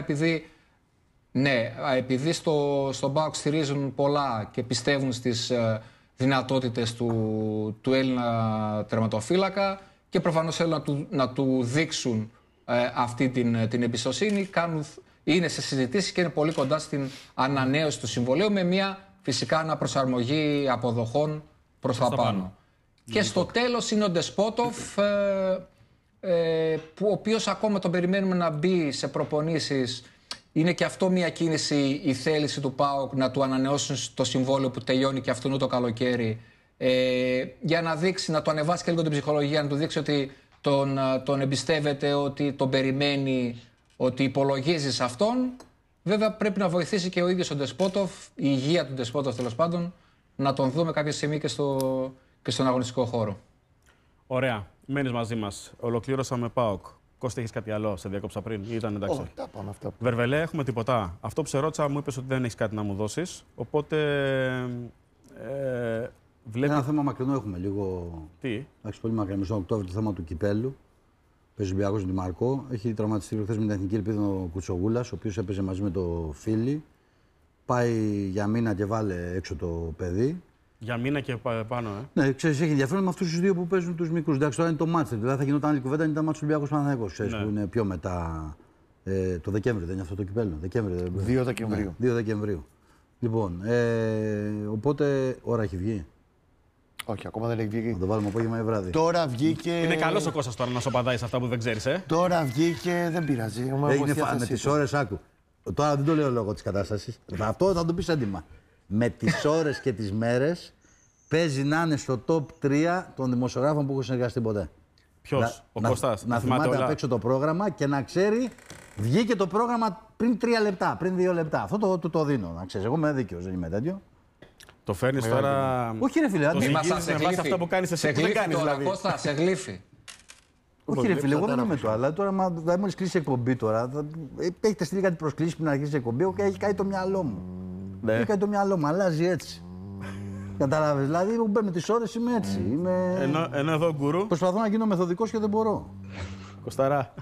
επειδή στο ΠΑΟΚ στηρίζουν πολλά και πιστεύουν στις δυνατότητες του Έλληνα τερματοφύλακα και προφανώς θέλουν να του δείξουν αυτή την εμπιστοσύνη, είναι σε συζητήσεις και είναι πολύ κοντά στην ανανέωση του συμβολαίου με μια φυσικά αναπροσαρμογή αποδοχών προς τα πάνω. Και στο τέλος είναι ο Ντεσπότοφ, ο οποίος ακόμα τον περιμένουμε να μπει σε προπονήσεις. Είναι και αυτό μια κίνηση, η θέληση του ΠΑΟΚ να του ανανεώσουν το συμβόλαιο που τελειώνει και αυτόν το καλοκαίρι, για να δείξει, να του ανεβάσει και λίγο την ψυχολογία, να του δείξει ότι τον εμπιστεύεται, ότι τον περιμένει, ότι υπολογίζει σε αυτόν. Βέβαια πρέπει να βοηθήσει και ο ίδιος ο Ντεσπότοφ, η υγεία του Ντεσπότοφ τέλος πάντων, να τον δούμε κάποια στιγμή και στον αγωνιστικό χώρο.
Ωραία. Μένεις μαζί μας. Ολοκλήρωσαμε ΠΑΟΚ. Κώστα, έχεις κάτι άλλο? Σε διακόψα πριν ή ήταν εντάξει?
Όχι, τα πάμε αυτά.
Βερβελέ, έχουμε τίποτα? Αυτό που σε ρώτησα μου είπες ότι δεν έχεις κάτι να μου δώσεις. Οπότε
Ένα θέμα μακρινό έχουμε λίγο.
Τι?
Εντάξει, πολύ μακρινό. Στον Οκτώβριο το θέμα του κυπέλου. Παίζει ο Ολυμπιακός με τη Μαρκό. Έχει τραυματιστεί χθες με την Εθνική Ελπίδα ο Κουτσογούλας, ο οποίος έπαιζε μαζί με το Φίλι. Πάει για μήνα και βάλε έξω το παιδί.
Για μήνα και πάνω,
Ναι, ξέρεις, έχει ενδιαφέρον με αυτούς τους δύο που παίζουν τους μικρούς. Εντάξει, τώρα είναι το μάτς. Δηλαδή θα γινόταν άλλη κουβέντα, είναι τα μάτς του Ολυμπιακού Παναθηναϊκός. Ξέρεις, που είναι πιο μετά. Το Δεκέμβριο, δεν είναι αυτό το κυπέλλο.
2 Δεκεμβρίου.
2 Δεκεμβρίου. Λοιπόν, οπότε ώρα έχει βγει.
Όχι, ακόμα δεν έχει βγει.
Θα το βάλουμε απόγευμα ή βράδυ.
Τώρα βγήκε.
Είναι καλός ο Κώστας τώρα να σοπαδάει σε αυτά που δεν ξέρεις,
Τώρα βγήκε, δεν πειράζει.
Είναι με τις ώρες, άκου. Τώρα δεν το λέω λόγω της κατάστασης. Αυτό θα το πεις έντιμα. Με τις ώρες και τις μέρες παίζει να είναι στο top 3 των δημοσιογράφων που έχω συνεργαστεί ποτέ.
Ποιος, ο Κώστας,
να θυμάται απ' έξω το πρόγραμμα και να ξέρει, βγήκε το πρόγραμμα πριν 3 λεπτά, πριν 2 λεπτά. Αυτό το δίνω, να ξέρεις. Εγώ είμαι δίκαιος, δεν είμαι τέτοιο.
Το φέρνεις τώρα.
Όχι, ρε φίλε,
το ζυγίζεις με βάση αυτά που κάνεις εσύ.
Σε γλύφει τώρα, Κώστα, σε γλύφει.
Όχι, ρε φίλε, εγώ δεν είμαι το. Αλλά τώρα, μόλις κλείσει η εκπομπή τώρα, έχετε στείλει κάτι προσκλήσεις πριν να αρχίσει η εκπομπή, έχει κάνει το μυαλό μου. Έχει κάνει το μυαλό μου, αλλάζει έτσι. Κατάλαβες, δηλαδή εγώ με τις ώρες είμαι έτσι.
Ενώ εδώ γκουρού.
Προσπαθώ να γίνω μεθοδικός και δεν μπορώ.
Κωσταρά.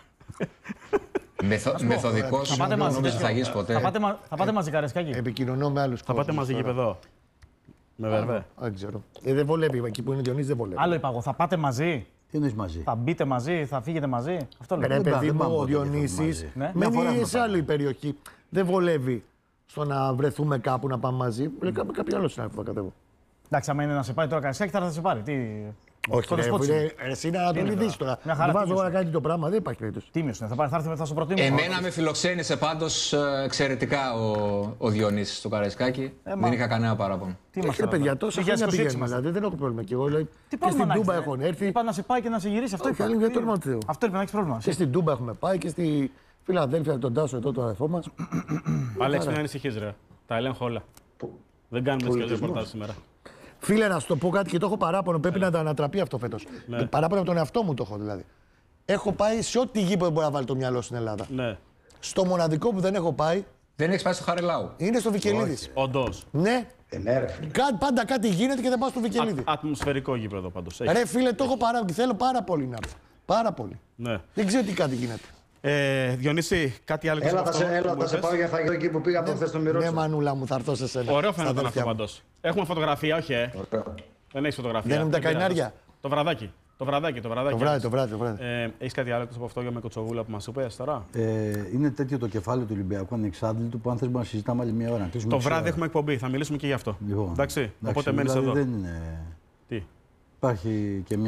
Μεθοδικός δεν θα γίνεις ποτέ.
Θα πάτε μαζί, Καρεσκάκη.
Επικοινωνώ με άλλους.
Θα πάτε μαζί γήπεδο. Με Βερβέ.
Δεν ξέρω. Δεν βολεύει. Εκεί που είναι ο Διονύσης δεν βολεύει.
Άλλο είπα εγώ, θα πάτε μαζί.
Τι εννοείς μαζί?
Θα μπείτε μαζί, θα φύγετε μαζί. Αυτό λέω.
Ρε παιδί μου, ο Διονύσης μένει σε άλλη περιοχή. Δεν βολεύει στο να βρεθούμε κάπου να πάμε μαζί. Κάποιο άλλο συνάδελφο θα κατέβω.
Εντάξει, άμα είναι να σε πάρει τώρα Καρεσκάκη, θα σε πάρει.
Όχι, εσύ να τον ειδήσεις τώρα. Να βάζω εγώ να κάνει το πράγμα, δεν υπάρχει περίπτωση.
Τίμιος είναι, θα έρθει, θα σου προτείνω.
Εμένα με φιλοξένησε πάντως εξαιρετικά ο Διονύσης στο Καρεσκάκι. Δεν είχα κανένα παράπονο.
Τι μας
λέει, παιδιά, τόσα χρόνια πηγαίνουμε, δηλαδή δεν έχω πρόβλημα. Και εγώ λέω, και στην Τούμπα έχουν έρθει.
Είπα να σε πάει και να σε γυρίσει. Αυτό είπα. Αυτό είπε να έχεις πρόβλημα.
Και στην Τούμπα έχουμε πάει και στη Φιλαδέλφια τον Τάσο εδώ, το αδερφό μας.
Αλέξη, μην ανησυχείς, ρε. Τα ελέγχω όλα. Δεν κάνουμε τέτοιο ρεπορτάζ σήμερα.
Φίλε, να σου το πω κάτι και το έχω παράπονο. Πρέπει να τα ανατραπεί αυτό φέτος. Ναι. Παράπονο από τον εαυτό μου το έχω δηλαδή. Έχω πάει σε ό,τι γήπεδο μπορεί να βάλει το μυαλό στην Ελλάδα.
Ναι.
Στο μοναδικό που δεν έχω πάει.
Δεν έχει πάει στο Χαριλάου.
Είναι στο Βικελίδης.
Όντως.
Ναι. Πάντα κάτι γίνεται και δεν πάω στο Βικελίδη.
Ατμοσφαιρικό γήπεδο πάντως.
Ρε φίλε, το έχω θέλω πάρα πολύ να έρθω. Πάρα πολύ.
Ναι.
Δεν ξέρω τι κάτι γίνεται.
Διονύση, κάτι άλλο.
Έλα, θα σε πάω για φαγητό εκεί που πήγα από χθες το μυρό.
Ναι, μανούλα μου, θα έρθω σε σένα.
Ωραίο φαίνεται αυτό πάντως. Έχουμε φωτογραφία, όχι, Δεν έχει φωτογραφία.
Δεν είναι τα καϊνάρια.
Το βραδάκι. Το βράδυ.
Το βράδυ.
Έχεις κάτι άλλο από αυτό για με Κοτσογούλα που μας είπες τώρα?
Είναι τέτοιο το κεφάλαιο του Ολυμπιακού ανεξάντλητου που αν θες μπορούμε να συζητάμε άλλη μια ώρα.
Το βράδυ έχουμε εκπομπή, θα μιλήσουμε και γι' αυτό.
Λοιπόν,
εντάξει, οπότε μένεις
δηλαδή
εδώ.
Δεν είναι...
Τι?
Υπάρχει και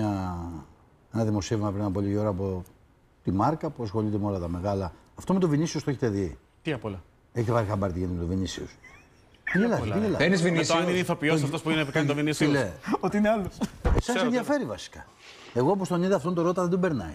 ένα δημοσίευμα πριν από λίγη ώρα από τη Μάρκα που ασχολείται με όλα τα μεγάλα. Αυτό με τον Βινίσιους το έχετε δει?
Τι απ' όλα?
Έχετε βάλει χαμπάρι τι γίνεται με τον Βινίσιους?
Παίρνεις Βινίσιους.
Αν είναι ηθοποιός αυτός που είναι κάνει τον Βινίσιους.
Ότι είναι άλλος.
Σας ενδιαφέρει βασικά. Εγώ όπως τον είδα αυτόν τον Ρώτα δεν τον περνάει.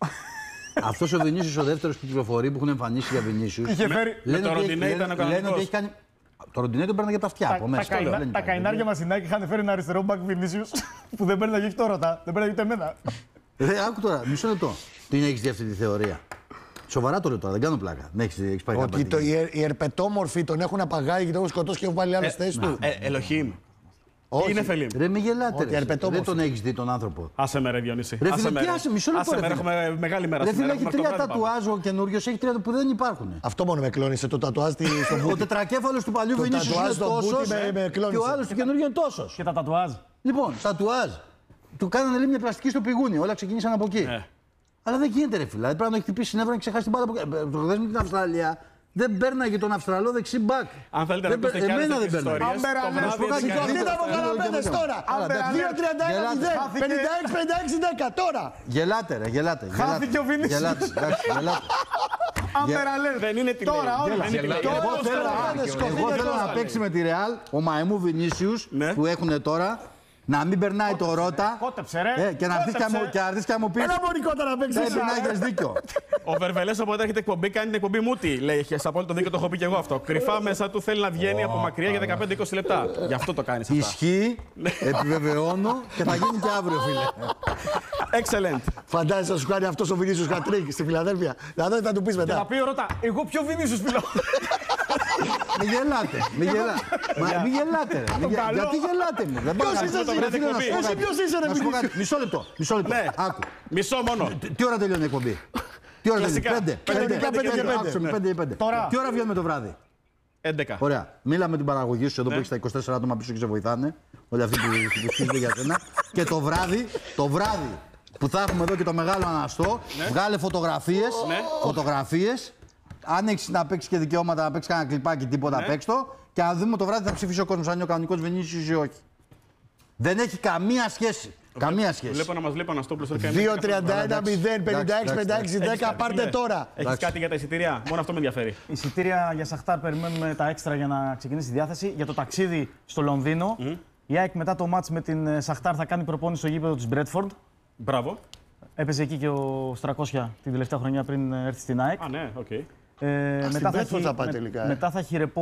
Αυτός ο Βινίσιους ο δεύτερος που κυκλοφορεί που έχουν εμφανίσει για Βινίσιους.
Με το Ροντινέ ήταν ο κανονικός.
Το Ροντινέ τον παίρναγε από τα αυτιά από μέσα.
Τα καϊνάρια Μασινάκη είχαν φέρει ένα αριστερό μπακ Βινίσιους που δεν παίρναγε το Ρώτα. Δεν παίρναγε ούτε εμένα.
Άκου τώρα, μισό λεπτό. Την έχεις δει αυτή τη θεωρία? Σοβαρά το λέω τώρα, δεν κάνω πλάκα. Έχεις πάει
ότι οι ερπετόμορφοι τον έχουν απαγάγει και τον έχουν σκοτώσει και έχουν βάλει άλλες θέσεις του.
Ελοχήμ. Είναι Φελίμ.
Ρε μη γελάτε. Δεν τον έχεις δει τον άνθρωπο.
Άσε με ρε Διονύση.
Ρε φίλε, τι άσε, μισό λεπτό.
Έχουμε μεγάλη μέρα
σήμερα. Έχει 3 τατουάζ ο καινούριος, έχει 3 που δεν υπάρχουν.
Αυτό μόνο με κλώνησε το τατουάζ στο μπούτι.
Ο τετρακέφαλος του παλιού Βινίσιους είναι τόσος και ο άλλος του καινούριου είναι τόσος.
Και τα τατουάζ.
Λοιπόν, τατουάζ. Του κάνανε λέει μια πλαστική στο πηγούνι, όλα ξεκίνησαν από εκεί. Αλλά δεν γίνεται ρε φίλε. Πρέπει να έχει χτυπήσει νεύρα και ξεχάσει την μπάλα. Το χθες με την Αυστραλία δεν πέρναγε τον Αυστραλό δεξί μπακ.
Αν θέλετε να πείτε κι άλλες τέτοιες ιστορίες.
Κοίτα από καναπέδες τώρα. 2-31-0, 56-10 τώρα.
Γελάτε ρε, γελάτε.
Χάθηκε ο Βινίσιους.
Άμπερα δεν είναι τη
Εγώ θέλω να παίξει με τη Ρεάλ ο Μαϊμού Βινίσιους που έχουν τώρα. Να μην περνάει το Ρώτα και να έρθεις και να μου πεις.
Ένα μονικότα να παίξεις.
Πρέπει να έχεις δίκιο.
Ο Βερβελές όποτε έρχεται εκπομπή κάνει την εκπομπή μούτι. Λέει, έχεις απόλυτο δίκιο, το έχω πει και εγώ αυτό. Κρυφά μέσα του θέλει να βγαίνει από μακριά για 15-20 λεπτά. Γι' αυτό το κάνεις αυτά.
Ισχύει, επιβεβαιώνω και θα γίνει και αύριο, φίλε.
Excellent.
Φαντάζεσαι να σου κάνει αυτός ο Βινίσιους χατρίκ στη Φιλαδέλφια. Δηλαδή θα του πεις μετά.
Και θα πει ο Ρώτα, εγώ πιο Βινίσιους μιλάω.
Μην γελάτε. Μην γελάτε. Γιατί γελάτε μου. Δεν
Ποιος είσαι εσύ, ποιος είσαι ρε Μιλή.
Μισό λεπτό. Άκου.
Μισό μόνο.
Τι ώρα τελειώνει η εκπομπή? Τι ώρα τελειώνει? 5.
Τώρα.
Τι ώρα βγαίνουμε το βράδυ?
11.
Ωραία. Μίλα με την παραγωγή σου εδώ που έχει τα 24 άτομα πίσω και σε βοηθάνε. Όλοι αυτοί που στείλετε για σένα. Και το βράδυ που θα έχουμε εδώ και το μεγάλο αναστό, βγάλε φωτογραφίες. Αν έχει να παίξει και δικαιώματα, να παίξει κανένα κλιπάκι, τίποτα, παίξ το. Και αν δούμε το βράδυ θα ψηφίσει ο κόσμος αν είναι ο κανονικός Βινίσιους ή όχι. Δεν έχει καμία σχέση. Καμία σχέση.
Βλέπω να μας λέει Παναστόπουλος.
2-31-0, 56-56-10, πάρτε τώρα.
Έχεις κάτι για τα εισιτήρια? Μόνο αυτό με ενδιαφέρει.
Εισιτήρια για Σαχτάρ, περιμένουμε τα έξτρα για να ξεκινήσει η διάθεση. Για το ταξίδι στο Λονδίνο, η ΑΕΚ μετά το μάτς με την Σαχτάρ θα κάνει προπόνηση στο γήπεδο της Μπρέτφορντ.
Μπράβο.
Έπαιζε εκεί και ο Στρακόσια την τελευταία χρονιά πριν έρθει στην ΑΕΚ.
Α, ναι, οκ.
Μετά θα έχει ρεπό.